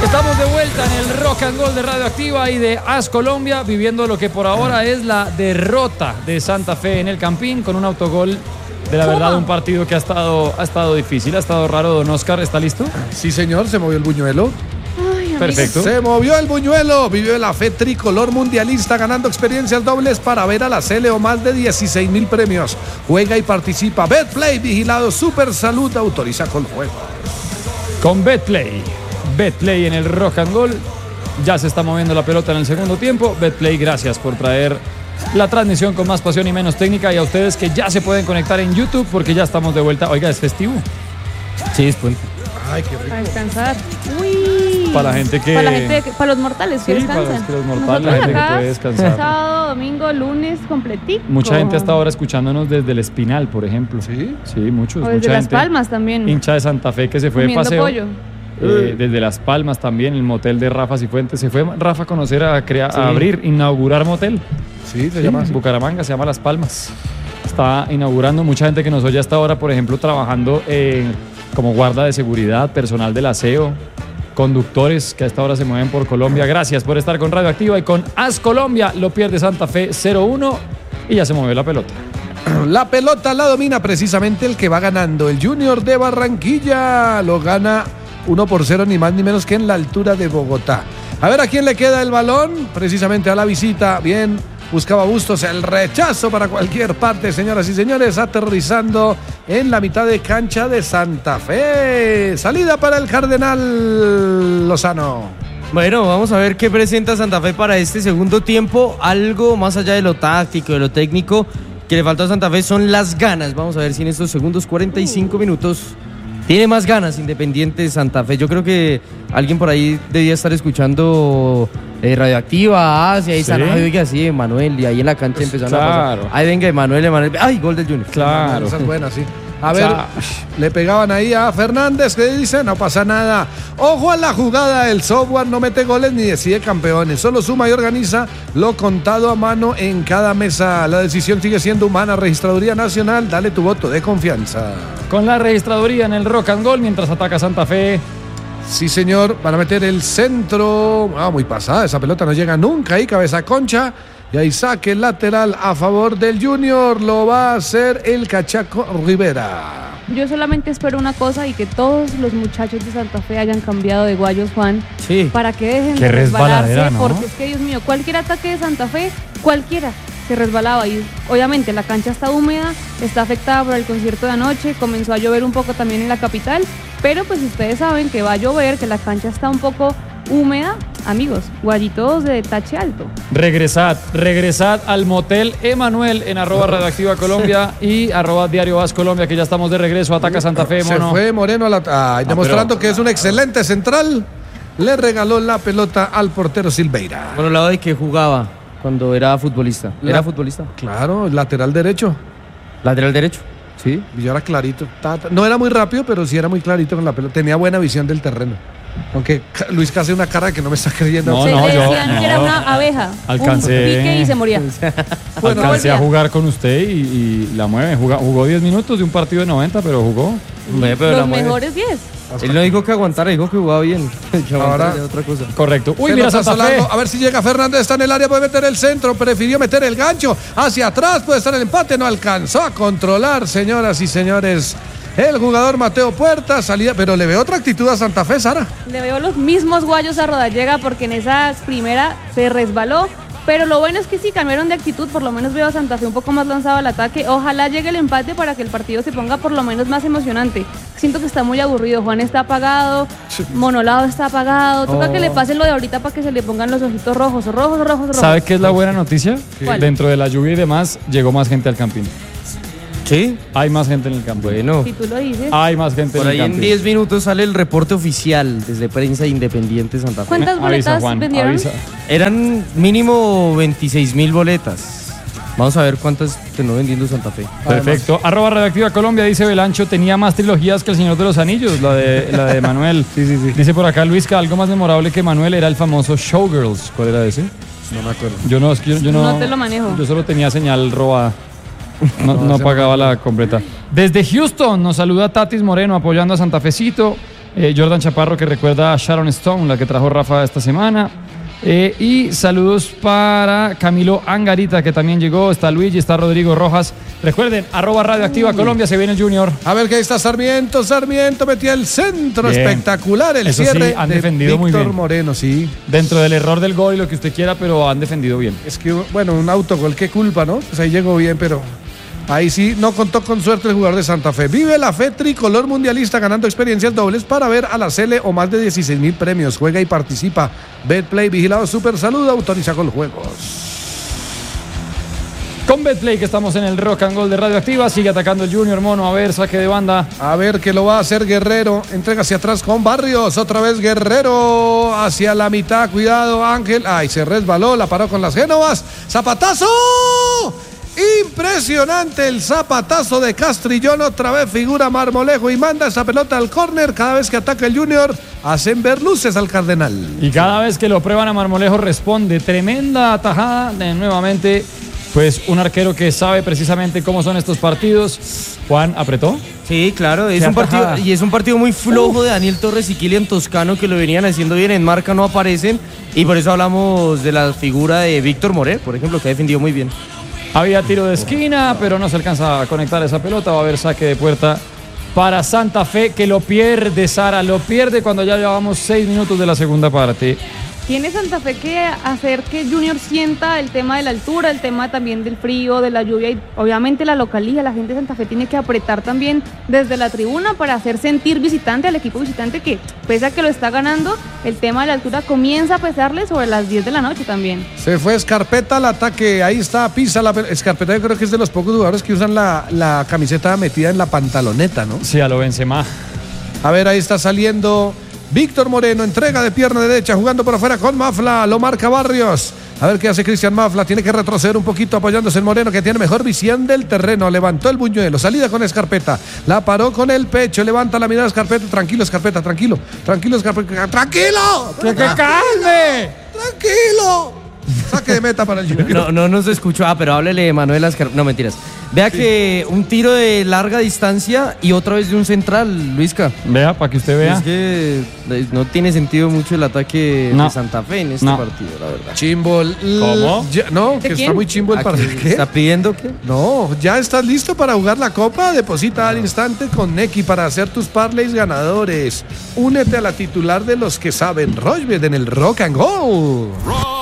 Estamos de vuelta en el Rock and Roll de Radioactiva y de AS Colombia, viviendo lo que por ahora es la derrota de Santa Fe en el Campín con un autogol. De la verdad, un partido que ha estado difícil, ha estado raro. Don Oscar, ¿está listo? Sí, señor, se movió el buñuelo. Ay, perfecto. Se movió el buñuelo, vivió la fe tricolor mundialista ganando experiencias dobles para ver a la Sele o más de 16,000 premios. Juega y participa. Betplay, vigilado Super Salud, autoriza con juego. Con Betplay en el Rock and Roll. Ya se está moviendo la pelota en el segundo tiempo. Betplay, gracias por traer la transmisión con más pasión y menos técnica, y a ustedes que ya se pueden conectar en YouTube porque ya estamos de vuelta. Oiga, ¿es festivo? Sí, es puente. Ay, qué rico. Para descansar. Uy. Para la gente que... Para los mortales que descansan. Para los mortales, la gente que puede descansar. Sábado, domingo, lunes, completito. Mucha gente hasta ahora escuchándonos desde el Espinal, por ejemplo. ¿Sí? Sí, muchos. O desde mucha Las gente, Palmas también. hincha de Santa Fe que se fue Comiendo de paseo. pollo. Desde Las Palmas también, el motel de Rafa Cifuentes. Se fue Rafa a conocer, a abrir, inaugurar motel. Sí, se llama así. Bucaramanga, se llama Las Palmas. Está inaugurando. Mucha gente que nos oye hasta ahora, por ejemplo, trabajando como guarda de seguridad, personal del aseo, conductores que a esta hora se mueven por Colombia. Gracias por estar con Radioactiva y con AS Colombia. Lo pierde Santa Fe 0-1 y ya se movió la pelota. La pelota la domina precisamente el que va ganando, el Junior de Barranquilla. Lo gana 1-0, ni más ni menos que en la altura de Bogotá. A ver a quién le queda el balón, precisamente a la visita. Bien, buscaba Bustos, el rechazo para cualquier parte, señoras y señores, aterrizando en la mitad de cancha de Santa Fe. Salida para el Cardenal Lozano. Bueno, vamos a ver qué presenta Santa Fe para este segundo tiempo. Algo más allá de lo táctico, de lo técnico, que le falta a Santa Fe son las ganas. Vamos a ver si en estos segundos 45 minutos tiene más ganas Independiente Santa Fe. Yo creo que alguien por ahí debía estar escuchando Radioactiva, y ahí están, oiga, sí, Emanuel, y ahí en la cancha empezaron a pasar. Ahí venga Emanuel, ay, gol del Junior. Claro. Esa es buena, sí. A ver, le pegaban ahí a Fernández, que dice, no pasa nada. Ojo a la jugada, el software no mete goles ni decide campeones, solo suma y organiza lo contado a mano en cada mesa. La decisión sigue siendo humana. Registraduría Nacional, dale tu voto de confianza. Con la registraduría en el Rock and Roll mientras ataca Santa Fe. Sí, señor, van a meter el centro. Muy pasada, esa pelota no llega nunca ahí, cabeza concha. Y ahí saque lateral a favor del Junior. Lo va a hacer el Cachaco Rivera. Yo solamente espero una cosa, y que todos los muchachos de Santa Fe hayan cambiado de guayos, Juan, para que dejen de resbalarse, ¿no? Porque es que, Dios mío, cualquier ataque de Santa Fe, cualquiera se resbalaba, y obviamente la cancha está húmeda, está afectada por el concierto de anoche, comenzó a llover un poco también en la capital, pero pues ustedes saben que va a llover, que la cancha está un poco húmeda. Amigos, guayitos de tache alto. Regresad al motel Emanuel en @Radioactiva Colombia y @Diario AS Colombia, que ya estamos de regreso. Ataca Santa Fe, Mono. Se fue Moreno demostrando que es un excelente central. Le regaló la pelota al portero Silveira. Por el lado de que jugaba cuando era futbolista. ¿Era futbolista? Claro, lateral derecho. Lateral derecho, sí. Y yo era clarito. No era muy rápido, pero sí era muy clarito con la pelota. Tenía buena visión del terreno. Aunque Luis hace una cara que no me está creyendo. No, decían que era una abeja. Alcancé. Un pique y se moría. Alcancé a jugar con usted y la mueve. Jugó 10 minutos de un partido de 90, pero jugó. Los mejores 10. Él no dijo que aguantara, dijo que jugaba bien. Ahora otra cosa. Correcto. Uy, mira Santa Fe. A ver si llega Fernández, está en el área, puede meter el centro, prefirió meter el gancho hacia atrás, puede estar el empate, no alcanzó a controlar, señoras y señores. El jugador Mateo Puerta salía, pero le veo otra actitud a Santa Fe, Sara. Le veo los mismos guayos a Rodallega, porque en esa primera se resbaló. Pero lo bueno es que sí cambiaron de actitud, por lo menos veo a Santa Fe un poco más lanzado al ataque. Ojalá llegue el empate para que el partido se ponga por lo menos más emocionante. Siento que está muy aburrido, Juan está apagado, Monolado está apagado. Toca que le pasen lo de ahorita para que se le pongan los ojitos rojos. ¿Sabe qué es la buena noticia? ¿Cuál? Dentro de la lluvia y demás, llegó más gente al Campín. ¿Sí? Hay más gente en el campo. Bueno. Si tú lo dices. Hay más gente por en el campo. Por ahí en 10 minutos sale el reporte oficial desde Prensa Independiente Santa Fe. ¿Cuántas boletas vendieron? Eran mínimo 26,000 boletas. Vamos a ver cuántas terminó vendiendo Santa Fe. Perfecto. @Radioactiva Colombia dice Belancho, tenía más trilogías que El Señor de los Anillos, la de Manuel. Sí. Dice por acá Luis que algo más memorable que Manuel era el famoso Showgirls. ¿Cuál era ese? No me acuerdo. Yo no te lo manejo. Yo solo tenía señal robada. No pagaba la completa. Desde Houston nos saluda Tatis Moreno apoyando a Santa Fecito. Jordan Chaparro, que recuerda a Sharon Stone, la que trajo Rafa esta semana. Y saludos para Camilo Angarita, que también llegó. Está Luigi, está Rodrigo Rojas. Recuerden, @Radioactiva Colombia, se viene el Junior. A ver que ahí está Sarmiento metía el centro. Bien. Espectacular el eso cierre sí, han defendido muy bien. Víctor Moreno, sí. Dentro del error del gol y lo que usted quiera, pero han defendido bien. Es que, bueno, un autogol, qué culpa, ¿no? Pues ahí llegó bien, pero ahí sí no contó con suerte el jugador de Santa Fe. Vive la fe tricolor mundialista ganando experiencias dobles para ver a la Sele o más de 16.000 premios. Juega y participa. Betplay, vigilado Super Salud, autoriza con juegos. Con Betplay, que estamos en el Rock and Roll de Radioactiva, sigue atacando el Junior, Mono, a ver, saque de banda. A ver que lo va a hacer Guerrero, entrega hacia atrás con Barrios, otra vez Guerrero hacia la mitad, cuidado Ángel, ay, se resbaló, la paró con las Génovas, ¡zapatazo! Impresionante el zapatazo de Castrillón, otra vez figura Marmolejo y manda esa pelota al córner. Cada vez que ataca el Junior hacen ver luces al Cardenal. Y cada vez que lo prueban a Marmolejo responde, tremenda atajada de nuevamente, pues un arquero que sabe precisamente cómo son estos partidos. Juan, ¿apretó? Sí, claro, es un partido muy flojo de Daniel Torres y Kilian Toscano, que lo venían haciendo bien, en marca no aparecen, y por eso hablamos de la figura de Víctor Morel, por ejemplo, que ha defendido muy bien. Había tiro de esquina, pero no se alcanza a conectar esa pelota. Va a haber saque de puerta para Santa Fe, que lo pierde, Sara. Lo pierde cuando ya llevamos 6 minutos de la segunda parte. Tiene Santa Fe que hacer que Junior sienta el tema de la altura, el tema también del frío, de la lluvia y obviamente la localía. La gente de Santa Fe tiene que apretar también desde la tribuna para hacer sentir visitante al equipo visitante, que pese a que lo está ganando, el tema de la altura comienza a pesarle sobre las 10 de la noche también. Se fue Escarpeta al ataque, ahí está, pisa la Escarpeta. Yo creo que es de los pocos jugadores que usan la camiseta metida en la pantaloneta, ¿no? Sí, a lo Benzema. A ver, ahí está saliendo Víctor Moreno, entrega de pierna derecha, jugando por afuera con Mafla, lo marca Barrios. A ver qué hace Cristian Mafla, tiene que retroceder un poquito apoyándose en Moreno, que tiene mejor visión del terreno. Levantó el buñuelo, salida con Escarpeta, la paró con el pecho, levanta la mirada Escarpeta. Tranquilo Escarpeta, tranquilo Escarpeta, tranquilo. ¡Que calme! Tranquilo. Saque de meta para el Junior. No se escuchó. Pero háblele de Manuel Escarpeta. No, mentiras. Vea que un tiro de larga distancia y otra vez de un central, Luisca. Vea, para que usted vea. Es que no tiene sentido mucho el ataque de Santa Fe en este partido, la verdad. Chimbo. ¿Cómo? No, que está muy chimbo el partido. ¿Qué? ¿Está pidiendo qué? No, ya estás listo para jugar la Copa. Deposita al instante con Nequi para hacer tus parlays ganadores. Únete a la titular de los que saben, Rochbet, en el Rock and Roll.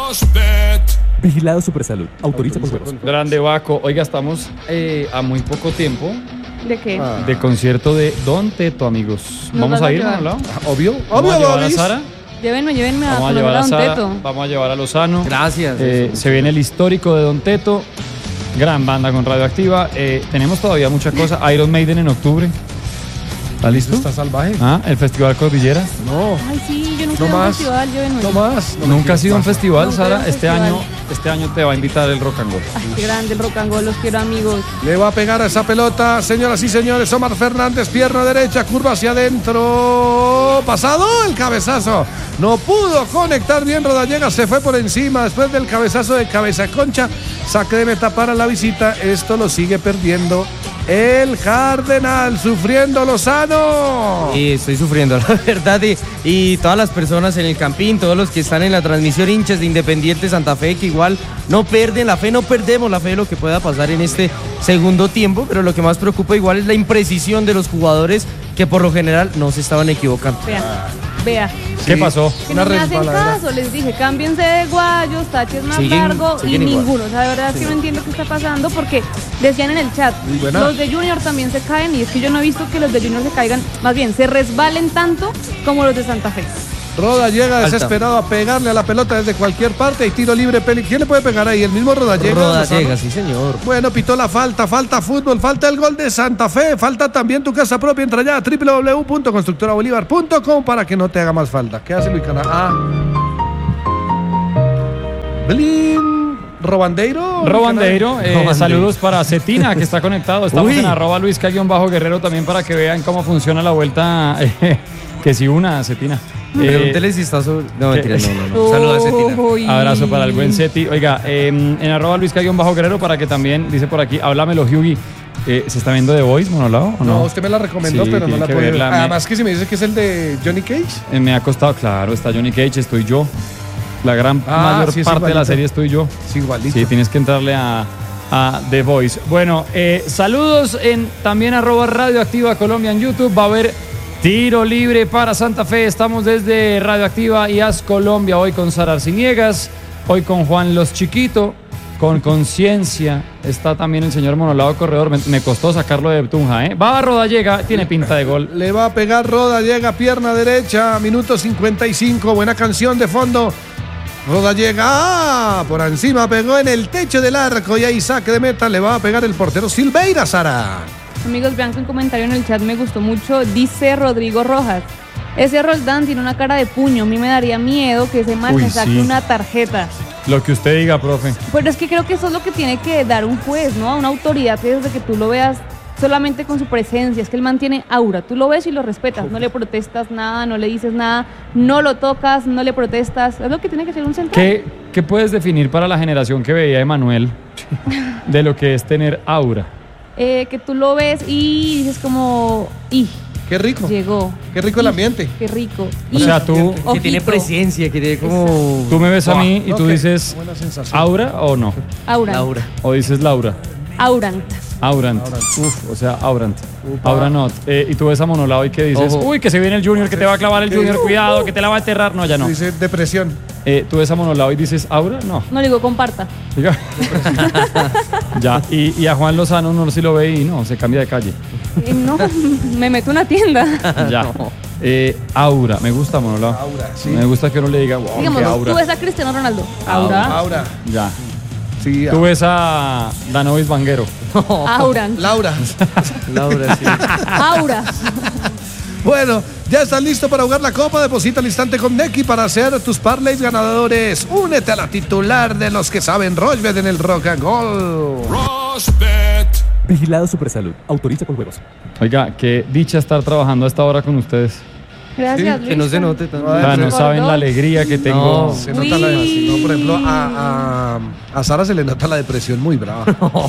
Vigilado Supersalud. Autoriza con juegos. Grande Baco. Oiga, estamos a muy poco tiempo. ¿De qué? De concierto de Don Teto, amigos. ¿Vamos a ir, ¿no? Obvio. ¿Vamos a llevar a Sara? Llévenme vamos a llevar a Sara, Teto. Vamos a llevar a Lozano. Gracias. Se viene el histórico de Don Teto. Gran banda con Radioactiva. Tenemos todavía muchas cosas. Iron Maiden en octubre. ¿Está listo? ¿Está salvaje? El Festival Cordillera. No. Ay, sí, yo nunca he ido a un festival. No más. ¿Nunca has ido a un festival, Sara? Este año te va a invitar el Rock and Roll. Ay, qué grande el Rock and Roll, los quiero, amigos. Le va a pegar a esa pelota, señoras y señores. Omar Fernández, pierna derecha, curva hacia adentro. Pasado el cabezazo. No pudo conectar bien Rodallega, se fue por encima después del cabezazo de Cabeza Concha. Saque de meta para la visita. Esto lo sigue perdiendo el Cardenal, sufriendo Lozano. Sí, estoy sufriendo, la verdad. Y todas las personas en el Campín, todos los que están en la transmisión, hinchas de Independiente Santa Fe, que igual no pierden la fe, no perdemos la fe de lo que pueda pasar en este segundo tiempo. Pero lo que más preocupa igual es la imprecisión de los jugadores, que por lo general no se estaban equivocando. Vea. ¿Qué pasó? Que no me hacen caso, les dije, cámbiense de guayos, taches más largo y ninguno. O sea, de verdad es que no entiendo qué está pasando, porque decían en el chat, los de Junior también se caen, y es que yo no he visto que los de Junior se caigan, más bien se resbalen tanto como los de Santa Fe. Roda llega desesperado a pegarle a la pelota desde cualquier parte y tiro libre. ¿Quién le puede pegar ahí? El mismo Rodallega. Rodallega, sí señor. Bueno, pitó la falta fútbol, falta el gol de Santa Fe, falta también tu casa propia. Entra ya a www.constructorabolivar.com para que no te haga más falta. ¿Qué hace Luis Cana? Blin. Robandeiro. Saludos para Cetina, que está conectado. Estamos en @Luisca_Guerrero también, para que vean cómo funciona la vuelta. Que si una, Cetina. Pregúntele si está sobre... No, mentiras, no. Saludos a Cetina. Abrazo para el buen Ceti. Oiga, en @Luisca_Guerrero, para que también, dice por aquí, háblamelo, Hughie. ¿Se está viendo The Voice, Monolao, o no? No, usted me la recomendó, Sí, pero no la tiene que puedo ver. verla. Además que si me dice que es el de Johnny Cage. Me ha costado, claro, está Johnny Cage, estoy yo. La gran mayor sí, es parte de la igualito. serie estoy yo. Es igualito. Sí, tienes que entrarle a The Voice. Bueno, saludos en también @Radioactiva Colombia en YouTube. Va a haber tiro libre para Santa Fe. Estamos desde Radioactiva y As Colombia. Hoy con Sara Arciniegas, hoy con Juan Los Chiquito, con Conciencia. Está también el señor Monolao Corredor. Me costó sacarlo de Tunja, ¿eh? Va a Rodallega, tiene pinta de gol. Le va a pegar Rodallega, pierna derecha, minuto 55. Buena canción de fondo. Rodallega, por encima pegó en el techo del arco y ahí saque de meta. Le va a pegar el portero Silveira, Sara. Amigos, vean que un comentario en el chat me gustó mucho. Dice Rodrigo Rojas: ese Roldán tiene una cara de puño. A mí me daría miedo que ese man me saque una tarjeta. Lo que usted diga, profe. Pero es que creo que eso es lo que tiene que dar un juez, ¿no? Una autoridad, desde que tú lo veas solamente con su presencia. Es que el man tiene aura. Tú lo ves y lo respetas. No le protestas nada, no le dices nada, no lo tocas, no le protestas. Es lo que tiene que ser un central. ¿Qué puedes definir para la generación que veía a Emanuel de lo que es tener aura? Que tú lo ves y dices como... Qué rico. Llegó. Qué rico el ambiente. Qué rico. O sea, tú... Que tiene presencia, que tiene como... Tú me ves a mí y tú dices buena sensación. ¿aura o no? Aurant. ¿O dices Laura? Aurant. Aurant. Uf, o sea, Aurant. Auranot. Y tú ves a Monolao y que dices, Ojo. uy, que se viene el Junior, que te va a clavar el Junior, cuidado, que te la va a enterrar. No, ya no. Dice depresión. Tú ves a Monolao y dices, ¿aura? No. No le digo comparta. Diga. Ya. Y a Juan Lozano uno sí lo ve y no, se cambia de calle. No, me meto en una tienda. Ya. Aura. Me gusta, Monolao. Aura, sí. Me gusta que uno le diga, wow, Digamos, qué aura. tú ves a Cristiano Ronaldo. Aura. Aura. Ya. Sí. Tú ves a Danovis Vanguero. Aurant. Laura. Laura, sí. Aura. Bueno, ya estás listo para jugar la Copa. Deposita al instante con Nequi para hacer tus parlays ganadores. Únete a la titular de los que saben Rochbet en el Rock and Roll. Vigilado Supersalud. Autoriza con juegos. Oiga, qué dicha estar trabajando a esta hora con ustedes. Gracias, Que no se note tanto. O sea, no saben la alegría que tengo. No. Se nota la no, por ejemplo, a Sara se le nota la depresión muy brava.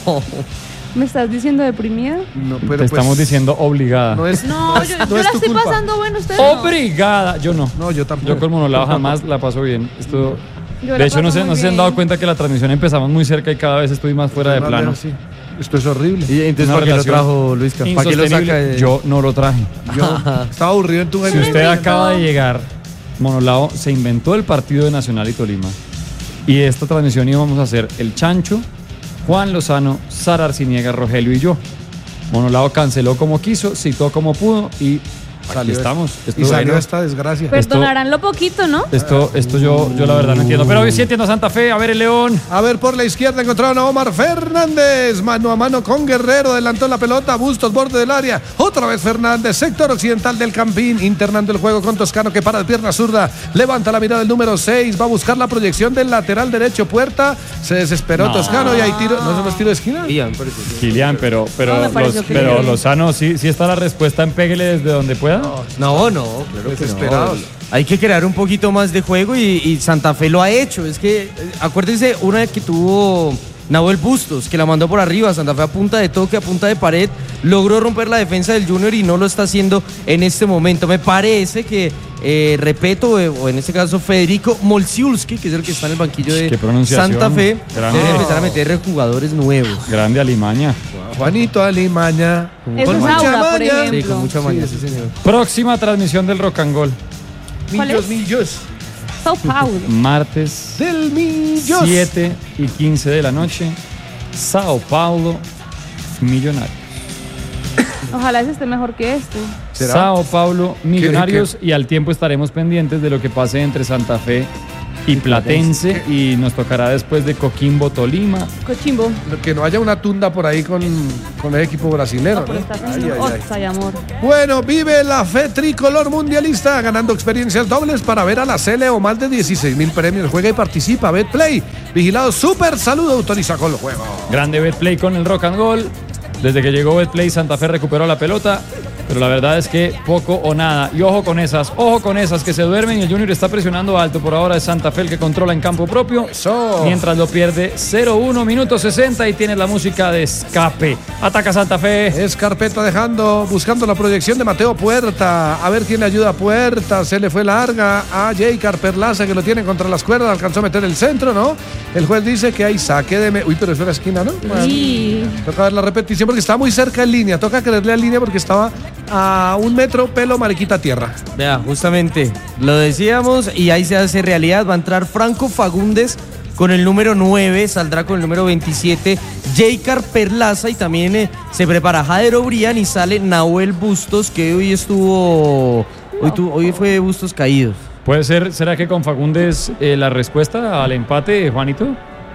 ¿Me estás diciendo deprimida? No, Te pero estamos diciendo obligada. No es, No, yo no es la tu estoy culpa. pasando bueno, ustedes no. Obrigada. Yo no. No, yo tampoco. Yo con Monolao jamás la paso bien. Esto, Yo de la hecho, no paso se muy han bien. dado cuenta que la transmisión empezamos muy cerca y cada vez estoy más fuera de plano. Sí. Esto es horrible. Y entonces, Una ¿para qué lo relación trajo Luisca? ¿Para qué lo saca Insostenible. de...? Yo no lo traje. Yo estaba aburrido en tu Si usted acaba de llegar, Monolao se inventó el partido de Nacional y Tolima. Y esta transmisión íbamos a hacer el Chancho, Juan Lozano, Sara Arciniegas, Rogelio y yo. Monolao canceló como quiso, citó como pudo y aquí Salió estamos. Y salió esta desgracia. Perdonarán lo poquito, ¿no? Esto yo la verdad no entiendo. Pero hoy sí entiendo a Santa Fe. A ver el León. A ver, por la izquierda encontraron a Omar Fernández. Mano a mano con Guerrero. Adelantó la pelota. Bustos, borde del área. Otra vez Fernández. Sector occidental del Campín. Internando el juego con Toscano que para de pierna zurda. Levanta la mirada del número 6. Va a buscar la proyección del lateral derecho. Puerta. Se desesperó No. Toscano y hay tiro. ¿No son los tiros de esquina? Ian, parece. Kilian, pero No, me pareció que bien. Lozano sí está la respuesta en péguele desde donde pueda. No, claro que Desesperados. no. Hay que crear un poquito más de juego y Santa Fe lo ha hecho. Es que, acuérdense, una que tuvo Nahuel Bustos, que la mandó por arriba. Santa Fe a punta de toque, a punta de pared, logró romper la defensa del Junior y no lo está haciendo en este momento. Me parece que Repeto, o en este caso Federico Molciulski, que es el que está en el banquillo de Qué pronunciación. Santa Fe, Grande. debe empezar a meter jugadores nuevos. Grande Alimaña. Juanito Alimaña. Eso es mucha Aura, por maña. Sí, ejemplo. con mucha maña, sí, señor. Próxima transmisión del Rock and Roll. ¿Cuál es? Millos. Sao Paulo. Martes Del Millos. 7:15 de la noche. Sao Paulo, Millonarios. Ojalá ese esté mejor que este. ¿Será? Sao Paulo, Millonarios. ¿Qué? Y al tiempo estaremos pendientes de lo que pase entre Santa Fe y Platense. Y nos tocará después de Coquimbo, Tolima. Cochimbo. Que no haya una tunda por ahí con el equipo brasilero. No, pero ¿no? está Ay, haciendo ay, ay. Otsa y amor. Bueno, vive la fe tricolor mundialista, ganando experiencias dobles para ver a la Sele o más de 16,000 premios. Juega y participa. Betplay, vigilado Super Salud, autoriza con el juego. Grande Betplay con el Rock and Roll. Desde que llegó Betplay, Santa Fe recuperó la pelota. Pero la verdad es que poco o nada. Y ojo con esas que se duermen. El Junior está presionando alto. Por ahora es Santa Fe el que controla en campo propio. Eso. Mientras lo pierde 0-1, minuto 60 y tiene la música de escape. Ataca Santa Fe. Es Carpeta buscando la proyección de Mateo Puerta. A ver quién le ayuda a Puerta. Se le fue larga a Jaycar Perlaza, que lo tiene contra las cuerdas. Alcanzó a meter el centro, ¿no? El juez dice que hay saque de... Uy, pero es la esquina, ¿no? Sí. Bueno, toca ver la repetición porque está muy cerca en línea. Toca creerle a línea porque estaba a 1 metro, pelo, mariquita, tierra. Vea, justamente, lo decíamos y ahí se hace realidad. Va a entrar Franco Fagundes con el número 9, saldrá con el número 27 Jaycar Perlaza y también se prepara Jader Obrián y sale Nahuel Bustos, que hoy estuvo... Hoy fue Bustos caídos. ¿Puede ser, será que con Fagundes la respuesta al empate, Juanito?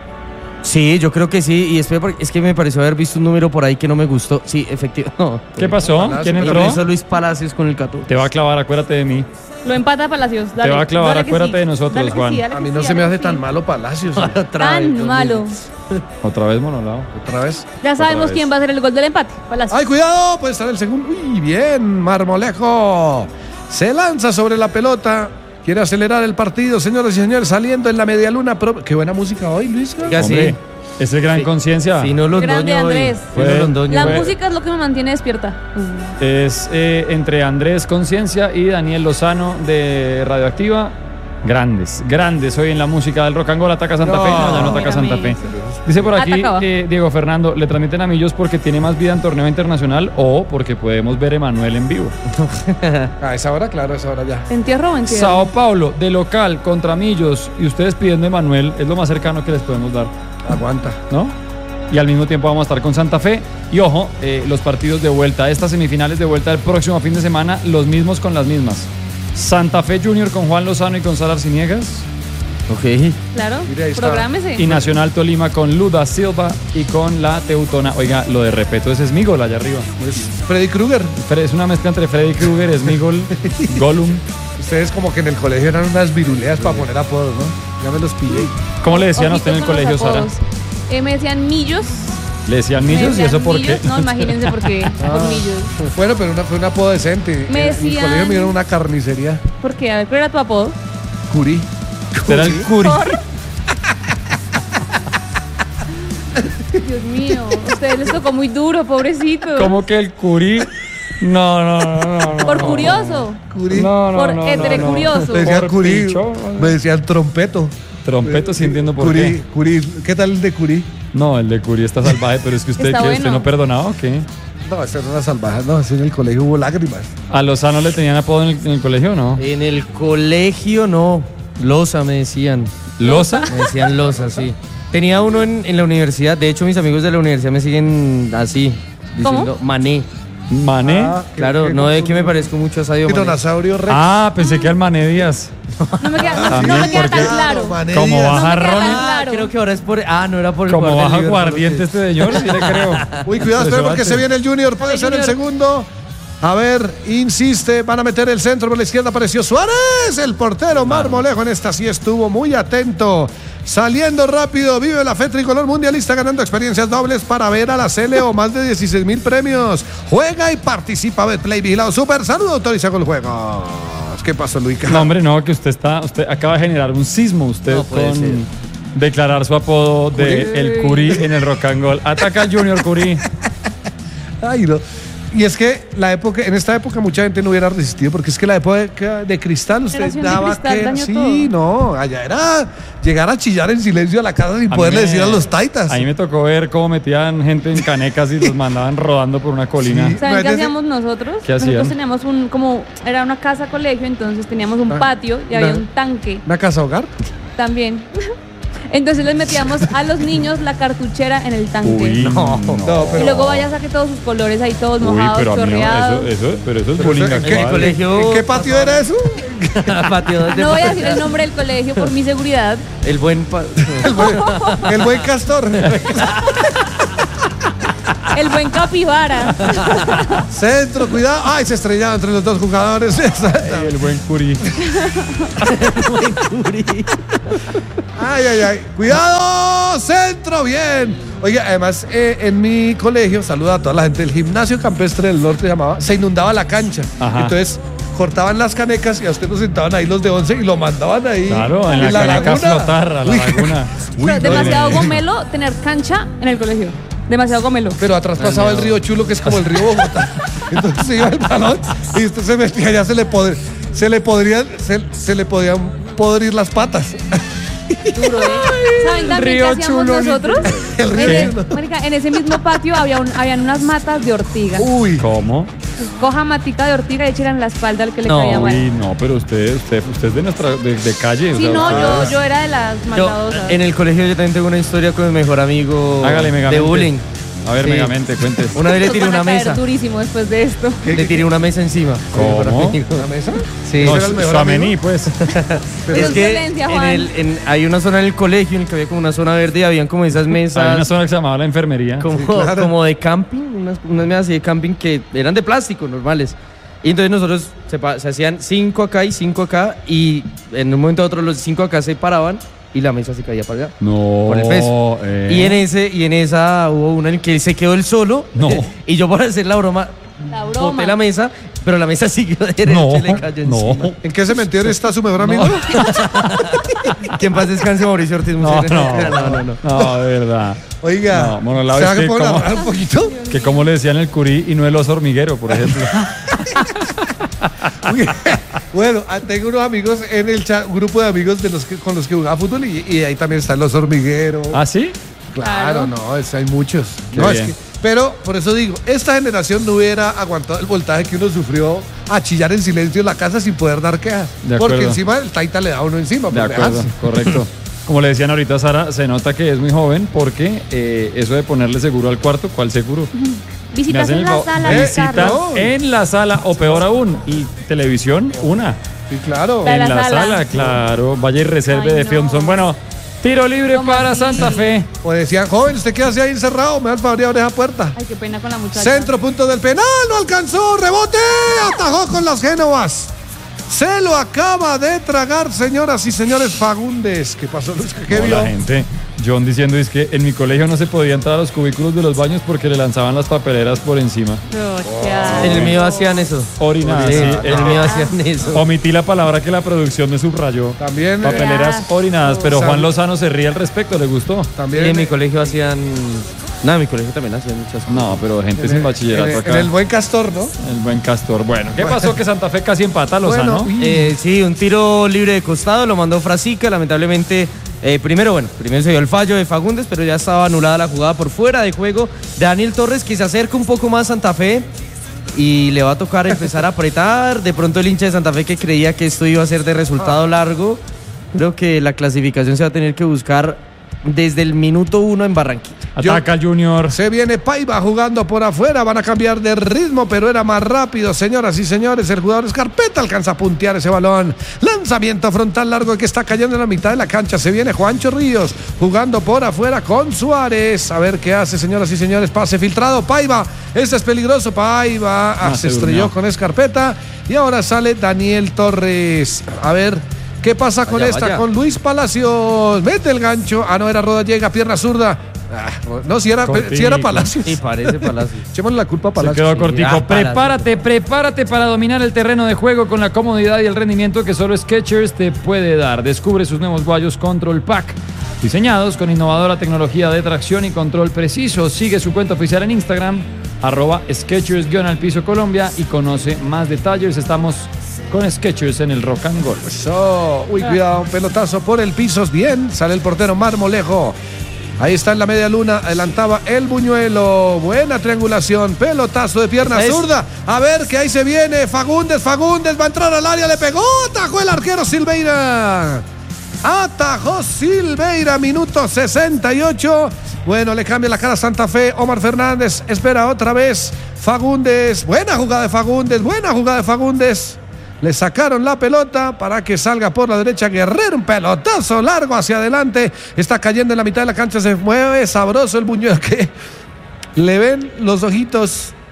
Sí, yo creo que sí, y es que me pareció haber visto un número por ahí que no me gustó. Sí, efectivamente. No, ¿qué pasó? ¿Quién entró? Hizo Luis Palacios con el 14. Te va a clavar, acuérdate de mí. Lo empata Palacios. Dale, te va a clavar, acuérdate sí. de nosotros, Juan. Sí, a mí no se me hace tan malo Palacios. Tan malo. Otra vez monolado. Otra vez. Ya sabemos quién va a hacer el gol del empate. Palacios. ¡Ay, cuidado! Puede estar el segundo. ¡Uy, bien! Marmolejo se lanza sobre la pelota. Quiere acelerar el partido, señoras y señores, saliendo en la media luna. Qué buena música hoy, Luis. Ya sí. Ese gran conciencia. Sí, no Grande Andrés. La música es lo que me mantiene despierta. Es entre Andrés Conciencia y Daniel Lozano de Radioactiva. Grandes hoy en la música del Rock and Roll. Ataca Santa Fe. No, ya no ataca Santa Fe. Dice por aquí Diego Fernando, le transmiten a Millos porque tiene más vida en torneo internacional o porque podemos ver a Emanuel en vivo. A esa hora, claro, a esa hora ya. ¿Entierro o entierro? Sao Paulo, de local contra Millos y ustedes pidiendo a Emanuel, es lo más cercano que les podemos dar. Aguanta. ¿No? Y al mismo tiempo vamos a estar con Santa Fe. Y ojo, los partidos de vuelta, estas semifinales de vuelta del próximo fin de semana, los mismos con las mismas. Santa Fe Junior con Juan Lozano y con Sara Arciniegas. Ok. Claro, prográmese. Y Nacional Tolima con Luda Silva y con la Teutona. Oiga, lo de Repeto, ese es Smigol allá arriba. Es Freddy Krueger. Es una mezcla entre Freddy Krueger, Smigol, Gollum. Ustedes como que en el colegio eran unas viruleas para poner apodos, ¿no? Ya me los pillé. ¿Cómo le decían a usted en el colegio, Sara? Me decían Millos. ¿Le decían Millos? ¿Y eso por qué? No, imagínense por qué. Por Millos. Bueno, pero fue un apodo decente. Me decían... En el colegio me dieron una carnicería. ¿Por qué? A ver, ¿cuál era tu apodo? Curí. Era el Curí. Dios mío, a ustedes les tocó muy duro, pobrecito. ¿Cómo que el Curí? No. Por curioso. Curí. Por entre curioso. Me decían Curí. Me decían trompeto. Trompeto, sí entiendo por qué. Curí. ¿Qué tal el de Curí? No, el de Curí está salvaje, pero es que usted, ¿usted no perdonaba o qué? No, esa era una salvaje. No, en el colegio hubo lágrimas. ¿A Lozano le tenían apodo en el colegio o no? En el colegio no. Loza me decían. ¿Loza? Me decían Loza, sí. Tenía uno en la universidad. De hecho, mis amigos de la universidad me siguen así, diciendo Mané. ¿Mané? Claro, no es que me parezco mucho a Sadio Mané. Dinosaurio Rex. Ah, pensé que al Mané Díaz. No me queda tan claro. Como baja Ronnie. Creo que ahora es por... no era por el como baja aguardiente este señor, sí le creo. Uy, cuidado, espera porque se viene el Junior. Puede ser el segundo. A ver, insiste, van a meter el centro por la izquierda, apareció Suárez, el portero Marmolejo en esta sí estuvo muy atento, saliendo rápido, vive la fe tricolor mundialista ganando experiencias dobles para ver a la Cele o más de 16,000 premios, juega y participa, Betplay vigilado, super, saludo, autoriza con el juego. ¿Qué pasó, Luica? No, hombre, no, que usted acaba de generar un sismo, usted no con ser. Declarar su apodo de el Curí en el Rock and Roll. Ataca al Junior Curí. Ay, no. Y es que en esta época mucha gente no hubiera resistido, porque es que la época de Cristal usted daba que sí, todo. No, allá era llegar a chillar en silencio a la casa sin poderle decir a los taitas. A mí me tocó ver cómo metían gente en canecas y los mandaban rodando por una colina. Sí. ¿Saben qué hacíamos nosotros? ¿Qué hacían? Nosotros teníamos era una casa colegio, entonces teníamos un patio y había un tanque. ¿Una casa hogar? También. Entonces les metíamos a los niños la cartuchera en el tanque. Uy, no, pero... Y luego vaya, saque todos sus colores ahí, todos mojados, chorreados. Pero eso es bullying actual. ¿En qué patio era eso? No voy a decir el nombre del colegio por mi seguridad. El buen castor. El buen capibara. Centro, cuidado. Ay, se estrellaba entre los dos jugadores. El buen Curí. El buen Curí. Ay. Cuidado, centro, bien. Oiga, además, en mi colegio, saluda a toda la gente del gimnasio campestre del norte, se inundaba la cancha. Ajá. Entonces, cortaban las canecas y a usted lo sentaban ahí los de 11 y lo mandaban ahí. Claro, en la caneca flotar a la laguna. O sea, demasiado gomelo tener cancha en el colegio. Demasiado gomelo. Pero atrás pasaba el río Chulo, que es como el río Bogotá. Entonces se iba el balón y usted se metía, ya se le podrían podrir las patas. Duro, ¿Saben también qué hacíamos nosotros? El río Chulo. Marica, en ese mismo patio habían unas matas de ortiga. Uy. ¿Cómo? Coja matica de ortiga y échela en la espalda al que le caía mal. Uy, no, pero usted es de nuestra de calle. Sí, o sea, no, yo era de las maldadosas. En el colegio yo también tengo una historia con mi mejor amigo. Hágale, Megamente. De bullying. A ver, Sí. Megamente, cuente. Una vez le Nos tiré van a una caer mesa. durísimo después de esto. Le tiré una mesa encima. ¿Cómo? ¿Una mesa? Sí. No, era el mejor Suamení, amigo? pues. Eso Es es que violencia, Juan. hay una zona en el colegio en el que había como una zona verde y habían como esas Hay una mesas zona que se llamaba la enfermería. como, claro. como de camping, unas mesas así de camping que eran de plástico normales. Y entonces nosotros se hacían 5 acá y 5 acá y en un momento a otro los 5 acá se paraban y la mesa se caía para allá. No. Por el peso. Y en esa hubo una en que se quedó él solo. No. Y yo por hacer la broma boté la mesa, pero la mesa siguió derecho y le cayó encima. ¿En qué cementerio está su mejor amigo? Que en paz descanse Mauricio Ortiz. No, no. No, de verdad. Oiga, No, Monolao, ¿se es va que a poder narrar un poquito? Que como le decían el curí y no el oso hormiguero, por ejemplo. Bueno, tengo unos amigos en el chat, un grupo de amigos con los que jugaba fútbol y ahí también están los hormigueros. ¿Ah, sí? Claro, no, hay muchos. Qué No, bien. pero por eso digo, esta generación no hubiera aguantado el voltaje que uno sufrió a chillar en silencio en la casa sin poder dar quejas. De acuerdo. Porque encima el taita le da a uno encima. De por acuerdo, dejarse. correcto. Como le decían ahorita a Sara, se nota que es muy joven porque eso de ponerle seguro al cuarto, ¿cuál seguro? Me Visitas hacen en el la favor. sala de Visita carro. en la sala, o peor aún, y televisión, una. Sí, claro. La- En la sala. sala, claro. Vaya y reserve Ay, de no. Filmson. Bueno, tiro libre ¿Cómo para así? Santa Fe. O decían, joven, ¿usted qué hace ahí encerrado? Me da el favor de abrir esa puerta. Ay, qué pena con la muchacha. Centro, punto del penal, no alcanzó, rebote, atajó con las Génovas. Se lo acaba de tragar, señoras y señores, Fagundes. ¿Qué pasó, Luis? ¿Qué No, vio? la gente, John diciendo es que en mi colegio no se podía entrar a los cubículos de los baños porque le lanzaban las papeleras por encima. En el mío hacían eso. Orinadas, Sí, sí. en el mío hacían eso. Omití la palabra que la producción me subrayó. También, Papeleras Qué orinadas, asco. pero Juan Lozano se ríe al respecto, ¿le gustó? Y también en mi colegio hacían. No, en mi colegio también hacían muchas cosas. No, pero gente sin bachillerato en acá. el buen Castor, ¿no? El buen Castor. Bueno, ¿qué pasó? Que Santa Fe casi empata a Lozano. Bueno, Sí, un tiro libre de costado, lo mandó Frasica, lamentablemente. Primero se dio el fallo de Fagundes, pero ya estaba anulada la jugada por fuera de juego. Daniel Torres, que se acerca un poco más a Santa Fe y le va a tocar empezar a apretar. De pronto el hincha de Santa Fe, que creía que esto iba a ser de resultado largo, creo que la clasificación se va a tener que buscar desde el minuto 1 en Barranquilla. Ataca Junior. Se viene Paiva jugando por afuera, van a cambiar de ritmo, pero era más rápido, señoras y señores. El jugador Escarpeta alcanza a puntear ese balón. Lanzamiento frontal largo que está cayendo en la mitad de la cancha. Se viene Juancho Ríos jugando por afuera con Suárez. A ver qué hace, señoras y señores. Pase filtrado, Paiva. Este es peligroso, Paiva. Se estrelló con Escarpeta. Y ahora sale Daniel Torres. A ver. ¿Qué pasa con esta? vaya. Con Luis Palacios. Mete el gancho. Ah, no, era Rodallega, pierna zurda. No, si era Palacios. Y parece Palacio. Echémosle la culpa a Se Palacios. quedó cortico. Ah, Prepárate para dominar el terreno de juego con la comodidad y el rendimiento que solo Skechers te puede dar. Descubre sus nuevos guayos Control Pack, diseñados con innovadora tecnología de tracción y control preciso. Sigue su cuenta oficial en Instagram, @Skechers_al-piso Colombia, y conoce más detalles. Estamos con Skechers en el Rock and Roll. Eso. Uy, cuidado, un pelotazo por el piso. Bien, sale el portero Marmolejo. Ahí está en la media luna, adelantaba el Buñuelo. Buena triangulación, pelotazo de pierna zurda. A ver que ahí se viene Fagundes va a entrar al área, le pegó, atajó el arquero Silveira. Atajó Silveira, minuto 68. Bueno, le cambia la cara a Santa Fe. Omar Fernández espera otra vez. Fagundes, buena jugada de Fagundes. Le sacaron la pelota para que salga por la derecha Guerrero. Un pelotazo largo hacia adelante. Está cayendo en la mitad de la cancha. Se mueve sabroso el Buñuelo, que le ven los ojitos